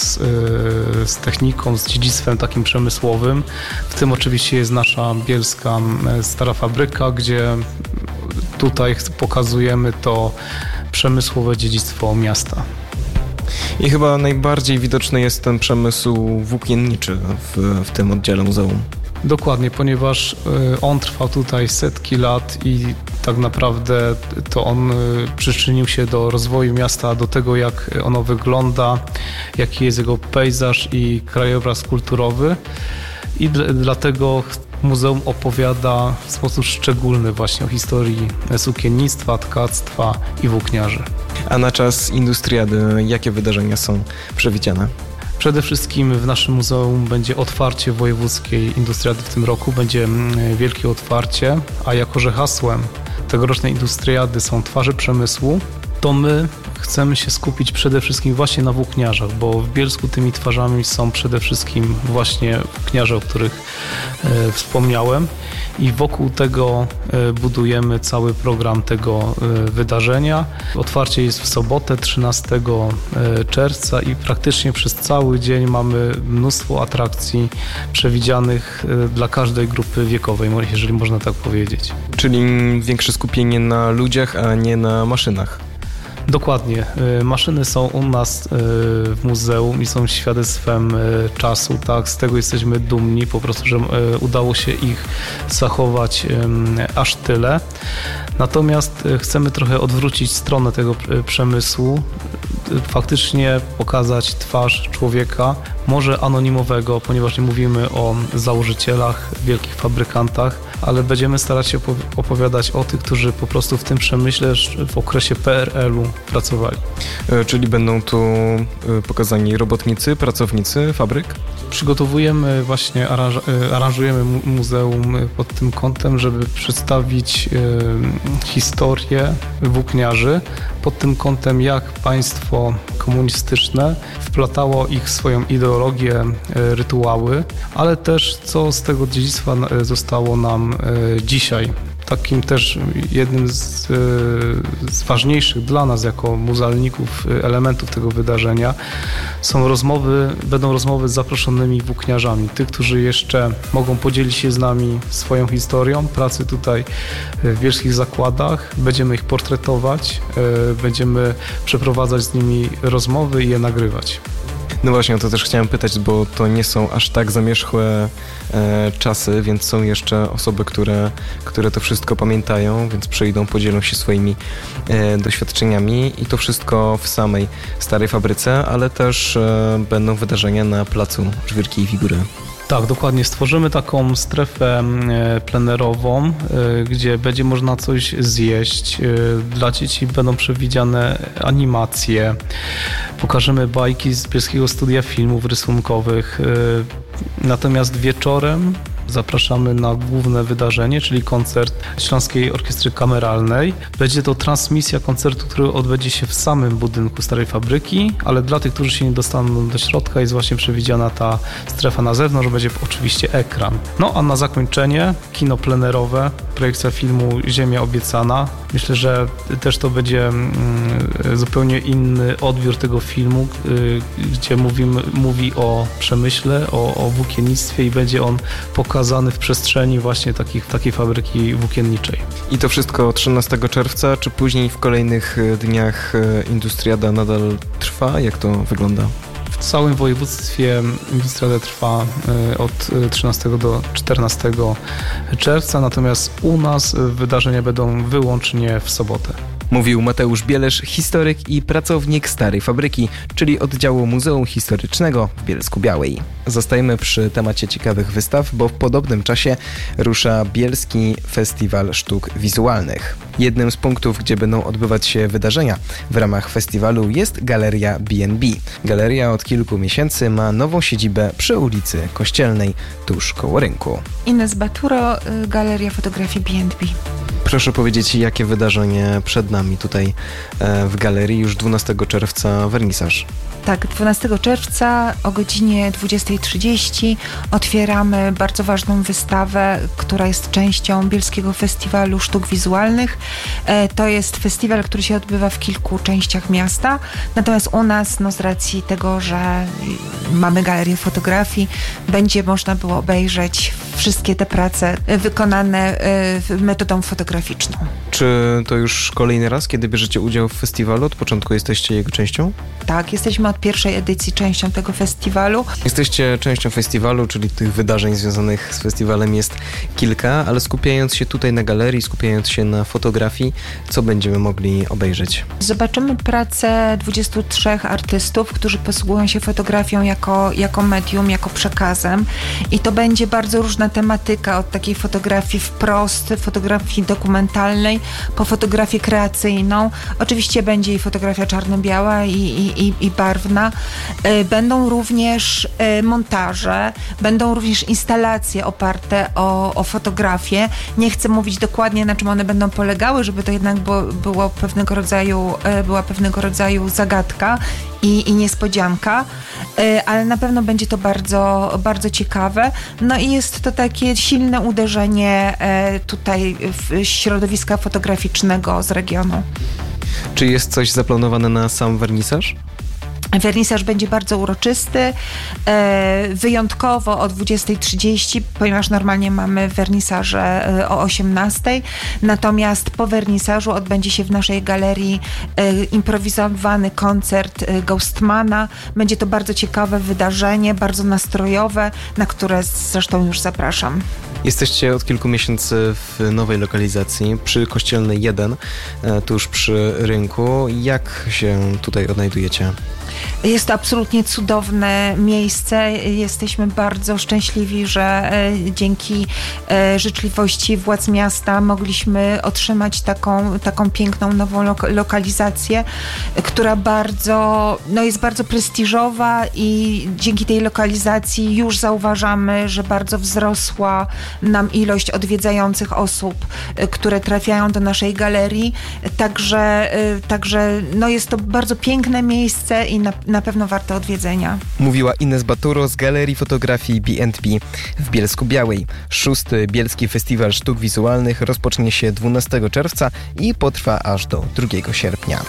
z techniką, z dziedzictwem takim przemysłowym. W tym oczywiście jest nasza bielska Stara Fabryka, gdzie tutaj pokazujemy to przemysłowe dziedzictwo miasta. I chyba najbardziej widoczny jest ten przemysł włókienniczy w tym oddziale muzeum. Dokładnie, ponieważ on trwał tutaj setki lat i tak naprawdę to on przyczynił się do rozwoju miasta, do tego jak ono wygląda, jaki jest jego pejzaż i krajobraz kulturowy i dlatego muzeum opowiada w sposób szczególny właśnie o historii sukiennictwa, tkactwa i włókniarzy. A na czas Industriady jakie wydarzenia są przewidziane? Przede wszystkim w naszym muzeum będzie otwarcie wojewódzkiej Industriady w tym roku, będzie wielkie otwarcie, a jako że hasłem tegorocznej Industriady są twarze przemysłu, to my chcemy się skupić przede wszystkim właśnie na włókniarzach, bo w Bielsku tymi twarzami są przede wszystkim właśnie włókniarze, o których wspomniałem i wokół tego budujemy cały program tego wydarzenia. Otwarcie jest w sobotę 13 czerwca i praktycznie przez cały dzień mamy mnóstwo atrakcji przewidzianych dla każdej grupy wiekowej, jeżeli można tak powiedzieć. Czyli większe skupienie na ludziach, a nie na maszynach. Dokładnie. Maszyny są u nas w muzeum i są świadectwem czasu, tak? Z tego jesteśmy dumni, po prostu, że udało się ich zachować aż tyle. Natomiast chcemy trochę odwrócić stronę tego przemysłu, faktycznie pokazać twarz człowieka, może anonimowego, ponieważ nie mówimy o założycielach, wielkich fabrykantach, ale będziemy starać się opowiadać o tych, którzy po prostu w tym przemyśle w okresie PRL-u pracowali. Czyli będą tu pokazani robotnicy, pracownicy fabryk? Przygotowujemy właśnie, aranżujemy muzeum pod tym kątem, żeby przedstawić historię włókniarzy, pod tym kątem jak państwo komunistyczne wplatało ich w swoją ideologię, rytuały, ale też co z tego dziedzictwa zostało nam dzisiaj. Takim też jednym z ważniejszych dla nas jako muzealników elementów tego wydarzenia będą rozmowy z zaproszonymi włókniarzami, tych, którzy jeszcze mogą podzielić się z nami swoją historią pracy tutaj w bielskich zakładach. Będziemy ich portretować, będziemy przeprowadzać z nimi rozmowy i je nagrywać. No właśnie, o to też chciałem pytać, bo to nie są aż tak zamierzchłe czasy, więc są jeszcze osoby, które to wszystko pamiętają, więc przyjdą, podzielą się swoimi doświadczeniami i to wszystko w samej starej fabryce, ale też będą wydarzenia na placu Żwirki i Figury. Tak, dokładnie. Stworzymy taką strefę plenerową, gdzie będzie można coś zjeść. Dla dzieci będą przewidziane animacje. Pokażemy bajki z Bielskiego Studia Filmów Rysunkowych. Natomiast wieczorem zapraszamy na główne wydarzenie, czyli koncert Śląskiej Orkiestry Kameralnej. Będzie to transmisja koncertu, który odbędzie się w samym budynku starej fabryki, ale dla tych, którzy się nie dostaną do środka, jest właśnie przewidziana ta strefa na zewnątrz, będzie oczywiście ekran. No a na zakończenie kino plenerowe, projekcja filmu Ziemia Obiecana. Myślę, że też to będzie zupełnie inny odbiór tego filmu, gdzie mówi o przemyśle, o włókiennictwie i będzie on pokazany w przestrzeni właśnie takiej fabryki włókienniczej. I to wszystko 13 czerwca, czy później w kolejnych dniach Industriada nadal trwa? Jak to wygląda? W całym województwie Industriada trwa od 13 do 14 czerwca, natomiast u nas wydarzenia będą wyłącznie w sobotę. Mówił Mateusz Bielesz, historyk i pracownik Starej Fabryki, czyli oddziału Muzeum Historycznego w Bielsku-Białej. Zostajemy przy temacie ciekawych wystaw, bo w podobnym czasie rusza Bielski Festiwal Sztuk Wizualnych. Jednym z punktów, gdzie będą odbywać się wydarzenia w ramach festiwalu jest Galeria B&B. Galeria od kilku miesięcy ma nową siedzibę przy ulicy Kościelnej, tuż koło rynku. Ines Baturo, Galeria Fotografii B&B. Proszę powiedzieć, jakie wydarzenie przed nami tutaj w galerii, już 12 czerwca wernisaż. Tak, 12 czerwca o godzinie 20:30 otwieramy bardzo ważną wystawę, która jest częścią Bielskiego Festiwalu Sztuk Wizualnych. To jest festiwal, który się odbywa w kilku częściach miasta, natomiast u nas, z racji tego, że mamy galerię fotografii, będzie można było obejrzeć wszystkie te prace wykonane metodą fotograficzną. Czy to już kolejny raz, kiedy bierzecie udział w festiwalu? Od początku jesteście jego częścią? Tak, jesteśmy od pierwszej edycji częścią tego festiwalu. Jesteście częścią festiwalu, czyli tych wydarzeń związanych z festiwalem jest kilka, ale skupiając się tutaj na galerii, skupiając się na fotografii, co będziemy mogli obejrzeć? Zobaczymy pracę 23 artystów, którzy posługują się fotografią jako medium, jako przekazem i to będzie bardzo różna tematyka, od takiej fotografii wprost, fotografii dokumentalnej, po fotografię kreacyjną. Oczywiście będzie i fotografia czarno-biała i barwna. Będą również montaże, będą również instalacje oparte o fotografię. Nie chcę mówić dokładnie, na czym one będą polegały, żeby to jednak była pewnego rodzaju zagadka i niespodzianka, ale na pewno będzie to bardzo, bardzo ciekawe. No i jest to takie silne uderzenie tutaj w środowiska fotograficznego z regionu. Czy jest coś zaplanowane na sam wernisaż? Wernisaż będzie bardzo uroczysty, wyjątkowo o 20:30, ponieważ normalnie mamy wernisaże o 18:00, natomiast po wernisażu odbędzie się w naszej galerii improwizowany koncert Ghostmana. Będzie to bardzo ciekawe wydarzenie, bardzo nastrojowe, na które zresztą już zapraszam. Jesteście od kilku miesięcy w nowej lokalizacji, przy Kościelnej 1, tuż przy rynku. Jak się tutaj odnajdujecie? Jest to absolutnie cudowne miejsce. Jesteśmy bardzo szczęśliwi, że dzięki życzliwości władz miasta mogliśmy otrzymać taką piękną, nową lokalizację, która jest bardzo prestiżowa i dzięki tej lokalizacji już zauważamy, że bardzo wzrosła nam ilość odwiedzających osób, które trafiają do naszej galerii. Także jest to bardzo piękne miejsce i na pewno warte odwiedzenia. Mówiła Ines Baturo z Galerii Fotografii B&B w Bielsku-Białej. 6. Bielski Festiwal Sztuk Wizualnych rozpocznie się 12 czerwca i potrwa aż do 2 sierpnia.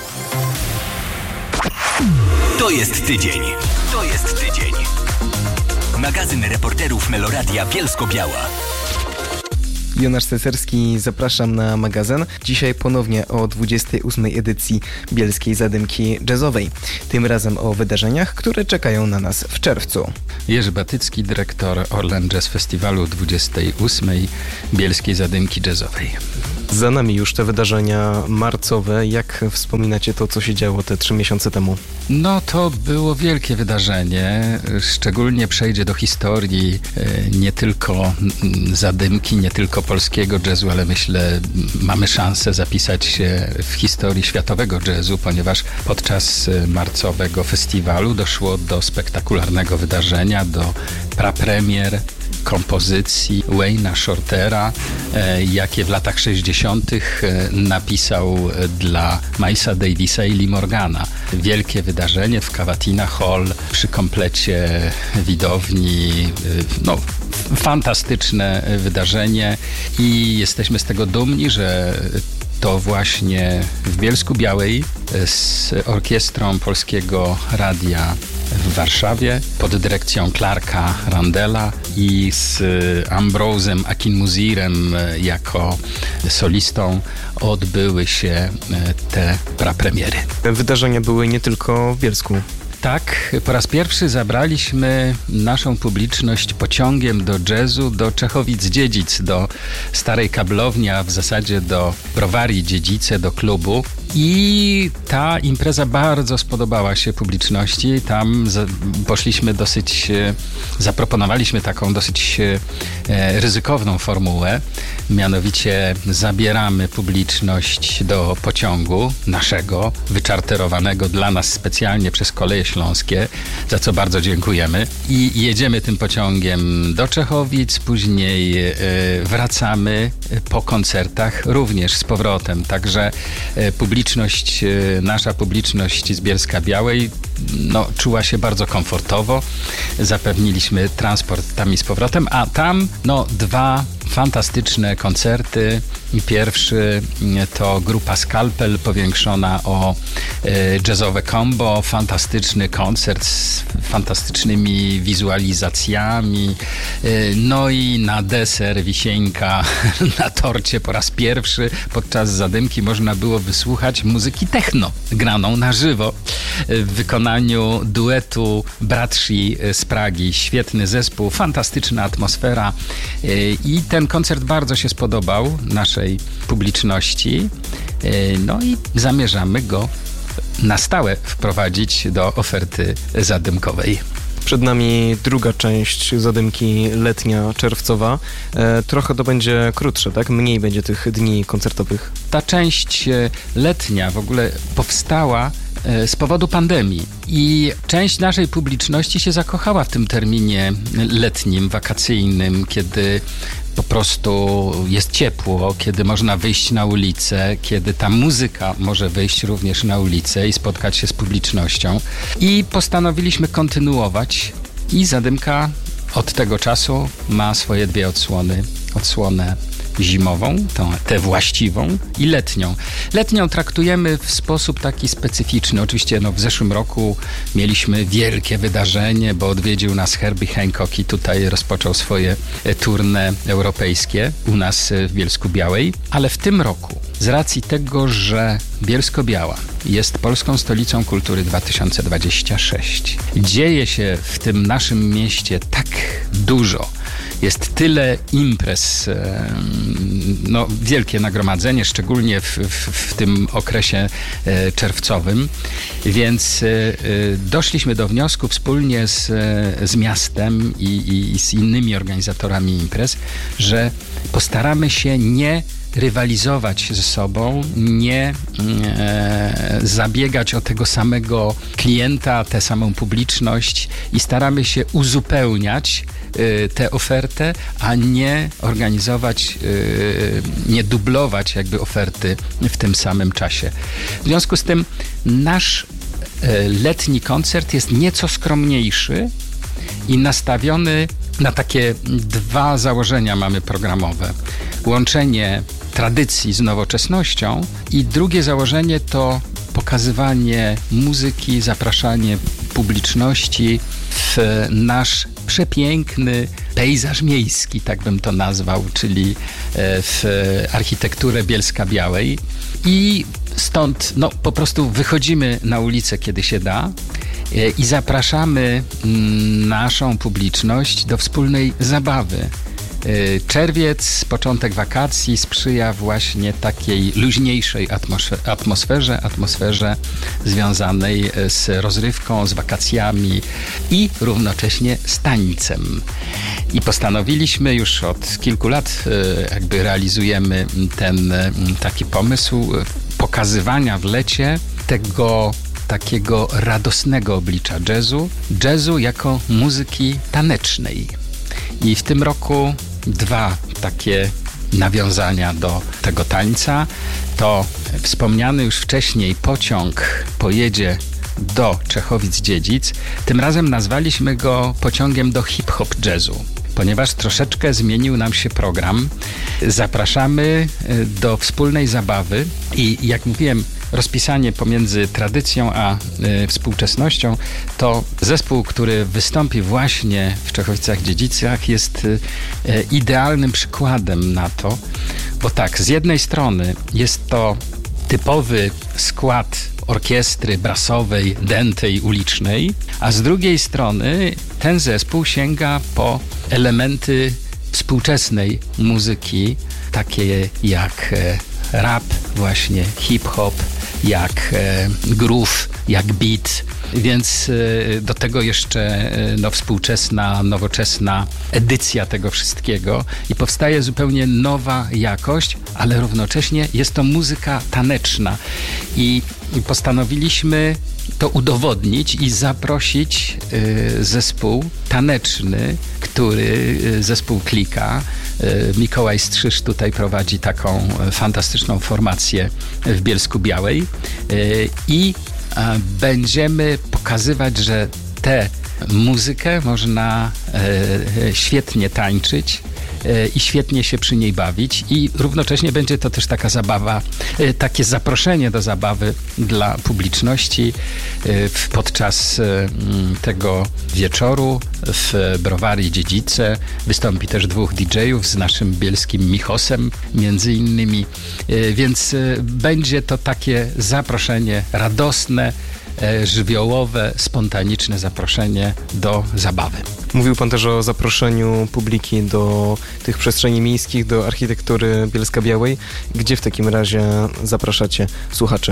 To jest tydzień. To jest tydzień. Magazyn reporterów Meloradia Bielsko-Biała. Jonasz Cecerski, zapraszam na magazyn. Dzisiaj ponownie o 28. edycji Bielskiej Zadymki Jazzowej. Tym razem o wydarzeniach, które czekają na nas w czerwcu. Jerzy Batycki, dyrektor Orlen Jazz Festiwalu 28. Bielskiej Zadymki Jazzowej. Za nami już te wydarzenia marcowe. Jak wspominacie to, co się działo te 3 miesiące temu? No to było wielkie wydarzenie. Szczególnie przejdzie do historii nie tylko Zadymki, nie tylko polskiego jazzu, ale myślę, mamy szansę zapisać się w historii światowego jazzu, ponieważ podczas marcowego festiwalu doszło do spektakularnego wydarzenia, do prapremier kompozycji Wayne'a Shortera, jakie w latach 60. napisał dla Milesa Davisa i Lee Morgana. Wielkie wydarzenie w Cavatina Hall przy komplecie widowni. No, fantastyczne wydarzenie i jesteśmy z tego dumni, że to właśnie w Bielsku-Białej z orkiestrą Polskiego Radia w Warszawie pod dyrekcją Clarka Randella i z Ambrosem Akinmuzirem jako solistą odbyły się te prapremiery. Wydarzenia były nie tylko w Bielsku. Tak, po raz pierwszy zabraliśmy naszą publiczność pociągiem do jazzu do Czechowic-Dziedzic, do starej kablowni, a w zasadzie do browarii Dziedzice, do klubu. I ta impreza bardzo spodobała się publiczności. Tam zaproponowaliśmy taką dosyć ryzykowną formułę. Mianowicie zabieramy publiczność do pociągu naszego, wyczarterowanego dla nas specjalnie przez Koleje Śląskie, za co bardzo dziękujemy. I jedziemy tym pociągiem do Czechowic, później wracamy po koncertach również z powrotem. Także nasza publiczność z Bielska-Białej czuła się bardzo komfortowo. Zapewniliśmy transport tam i z powrotem, a tam 2 fantastyczne koncerty. Pierwszy to grupa Skalpel powiększona o jazzowe combo. Fantastyczny koncert z fantastycznymi wizualizacjami. No i na deser wisienka na torcie po raz pierwszy podczas Zadymki można było wysłuchać muzyki techno graną na żywo w wykonaniu duetu Bratrzy z Pragi. Świetny zespół, fantastyczna atmosfera i ten koncert bardzo się spodobał naszej publiczności. No i zamierzamy go na stałe wprowadzić do oferty zadymkowej. Przed nami druga część Zadymki letnia, czerwcowa. Trochę to będzie krótsze, tak? Mniej będzie tych dni koncertowych. Ta część letnia w ogóle powstała z powodu pandemii i część naszej publiczności się zakochała w tym terminie letnim, wakacyjnym, kiedy po prostu jest ciepło, kiedy można wyjść na ulicę, kiedy ta muzyka może wyjść również na ulicę i spotkać się z publicznością. I postanowiliśmy kontynuować i Zadymka od tego czasu ma swoje 2 odsłony. Odsłonę zimową, tę właściwą i letnią. Letnią traktujemy w sposób taki specyficzny. Oczywiście w zeszłym roku mieliśmy wielkie wydarzenie, bo odwiedził nas Herbie Hancock i tutaj rozpoczął swoje tournée europejskie u nas w Bielsku-Białej. Ale w tym roku, z racji tego, że Bielsko-Biała jest Polską Stolicą Kultury 2026, dzieje się w tym naszym mieście tak dużo, jest tyle imprez, wielkie nagromadzenie, szczególnie w tym okresie czerwcowym, więc doszliśmy do wniosku wspólnie z miastem i z innymi organizatorami imprez, że postaramy się nie rywalizować ze sobą, nie zabiegać o tego samego klienta, tę samą publiczność i staramy się uzupełniać tę ofertę, a nie organizować, nie dublować jakby oferty w tym samym czasie. W związku z tym nasz letni koncert jest nieco skromniejszy i nastawiony na takie 2 założenia mamy programowe. Łączenie tradycji z nowoczesnością i drugie założenie to pokazywanie muzyki, zapraszanie publiczności w nasz przepiękny pejzaż miejski, tak bym to nazwał, czyli w architekturę Bielska-Białej. I stąd po prostu wychodzimy na ulicę, kiedy się da, i zapraszamy naszą publiczność do wspólnej zabawy. Czerwiec, początek wakacji sprzyja właśnie takiej luźniejszej atmosferze związanej z rozrywką, z wakacjami i równocześnie z tańcem. I postanowiliśmy już od kilku lat, jakby realizujemy ten taki pomysł pokazywania w lecie tego takiego radosnego oblicza jazzu jako muzyki tanecznej. I w tym roku 2 takie nawiązania do tego tańca. To wspomniany już wcześniej pociąg pojedzie do Czechowic-Dziedzic. Tym razem nazwaliśmy go pociągiem do hip-hop jazzu, ponieważ troszeczkę zmienił nam się program. Zapraszamy do wspólnej zabawy i jak mówiłem, rozpisanie pomiędzy tradycją a współczesnością, to zespół, który wystąpi właśnie w Czechowicach-Dziedzicach, jest idealnym przykładem na to, bo tak, z jednej strony jest to typowy skład orkiestry brasowej, dętej, ulicznej, a z drugiej strony ten zespół sięga po elementy współczesnej muzyki, takie jak rap, właśnie hip-hop, jak groove, jak beat, więc do tego jeszcze współczesna, nowoczesna edycja tego wszystkiego i powstaje zupełnie nowa jakość, ale równocześnie jest to muzyka taneczna i postanowiliśmy to udowodnić i zaprosić zespół taneczny, zespół Klika. Mikołaj Strzyż tutaj prowadzi taką fantastyczną formację w Bielsku-Białej i będziemy pokazywać, że tę muzykę można świetnie tańczyć i świetnie się przy niej bawić i równocześnie będzie to też taka zabawa, takie zaproszenie do zabawy dla publiczności podczas tego wieczoru w Browarii Dziedzice. Wystąpi też 2 DJ-ów z naszym bielskim Michosem między innymi, więc będzie to takie zaproszenie radosne, żywiołowe, spontaniczne zaproszenie do zabawy. Mówił pan też o zaproszeniu publiki do tych przestrzeni miejskich, do architektury Bielska-Białej. Gdzie w takim razie zapraszacie słuchaczy?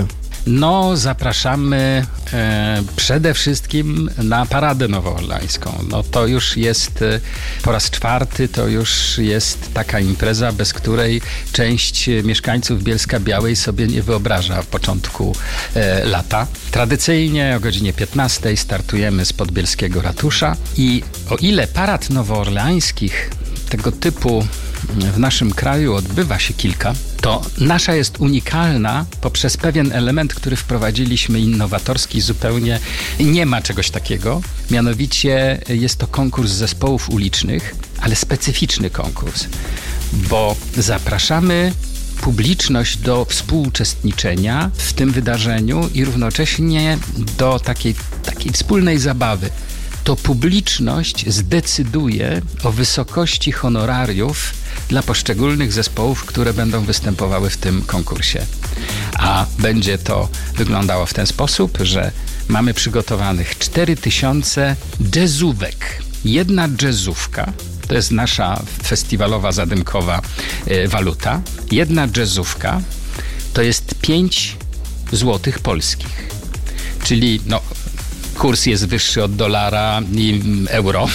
Zapraszamy przede wszystkim na Paradę Nowoorlańską. To już jest po raz 4, to już jest taka impreza, bez której część mieszkańców Bielska-Białej sobie nie wyobraża początku lata. Tradycyjnie o godzinie 15 startujemy z Podbielskiego Ratusza i o ile parad nowoorleańskich tego typu w naszym kraju odbywa się kilka, to nasza jest unikalna poprzez pewien element, który wprowadziliśmy, innowatorski zupełnie. Nie ma czegoś takiego. Mianowicie jest to konkurs zespołów ulicznych, ale specyficzny konkurs, bo zapraszamy publiczność do współuczestniczenia w tym wydarzeniu i równocześnie do takiej wspólnej zabawy. To publiczność zdecyduje o wysokości honorariów dla poszczególnych zespołów, które będą występowały w tym konkursie. A będzie to wyglądało w ten sposób, że mamy przygotowanych 4000 jazzówek. Jedna jazzówka, to jest nasza festiwalowa, zadymkowa waluta. Jedna jazzówka to jest 5 złotych polskich, czyli kurs jest wyższy od dolara i euro.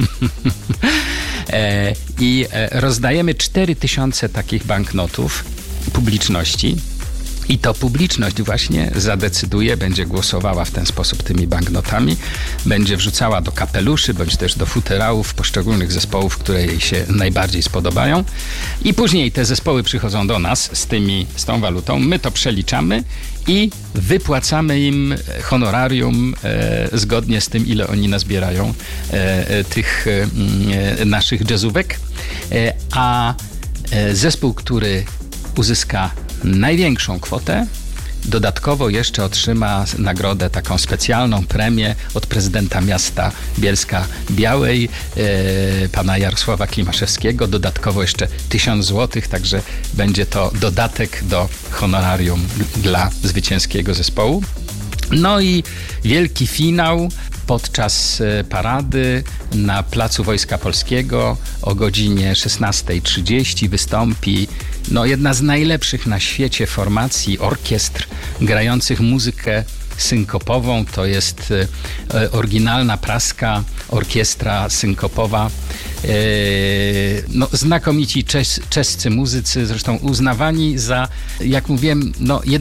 I rozdajemy 4000 takich banknotów publiczności. I to publiczność właśnie zadecyduje, będzie głosowała w ten sposób tymi banknotami, będzie wrzucała do kapeluszy, bądź też do futerałów poszczególnych zespołów, które jej się najbardziej spodobają. I później te zespoły przychodzą do nas z tą walutą, my to przeliczamy i wypłacamy im honorarium zgodnie z tym, ile oni nazbierają tych naszych jazzówek. A zespół, który uzyska największą kwotę, dodatkowo jeszcze otrzyma nagrodę, taką specjalną premię od prezydenta miasta Bielska Białej, pana Jarosława Klimaszewskiego. Dodatkowo jeszcze 1000 zł, także będzie to dodatek do honorarium dla zwycięskiego zespołu. No i wielki finał podczas parady na Placu Wojska Polskiego o godzinie 16:30 wystąpi jedna z najlepszych na świecie formacji orkiestr grających muzykę synkopową. To jest oryginalna praska orkiestra synkopowa. Znakomici czescy muzycy, zresztą uznawani za, jak mówiłem,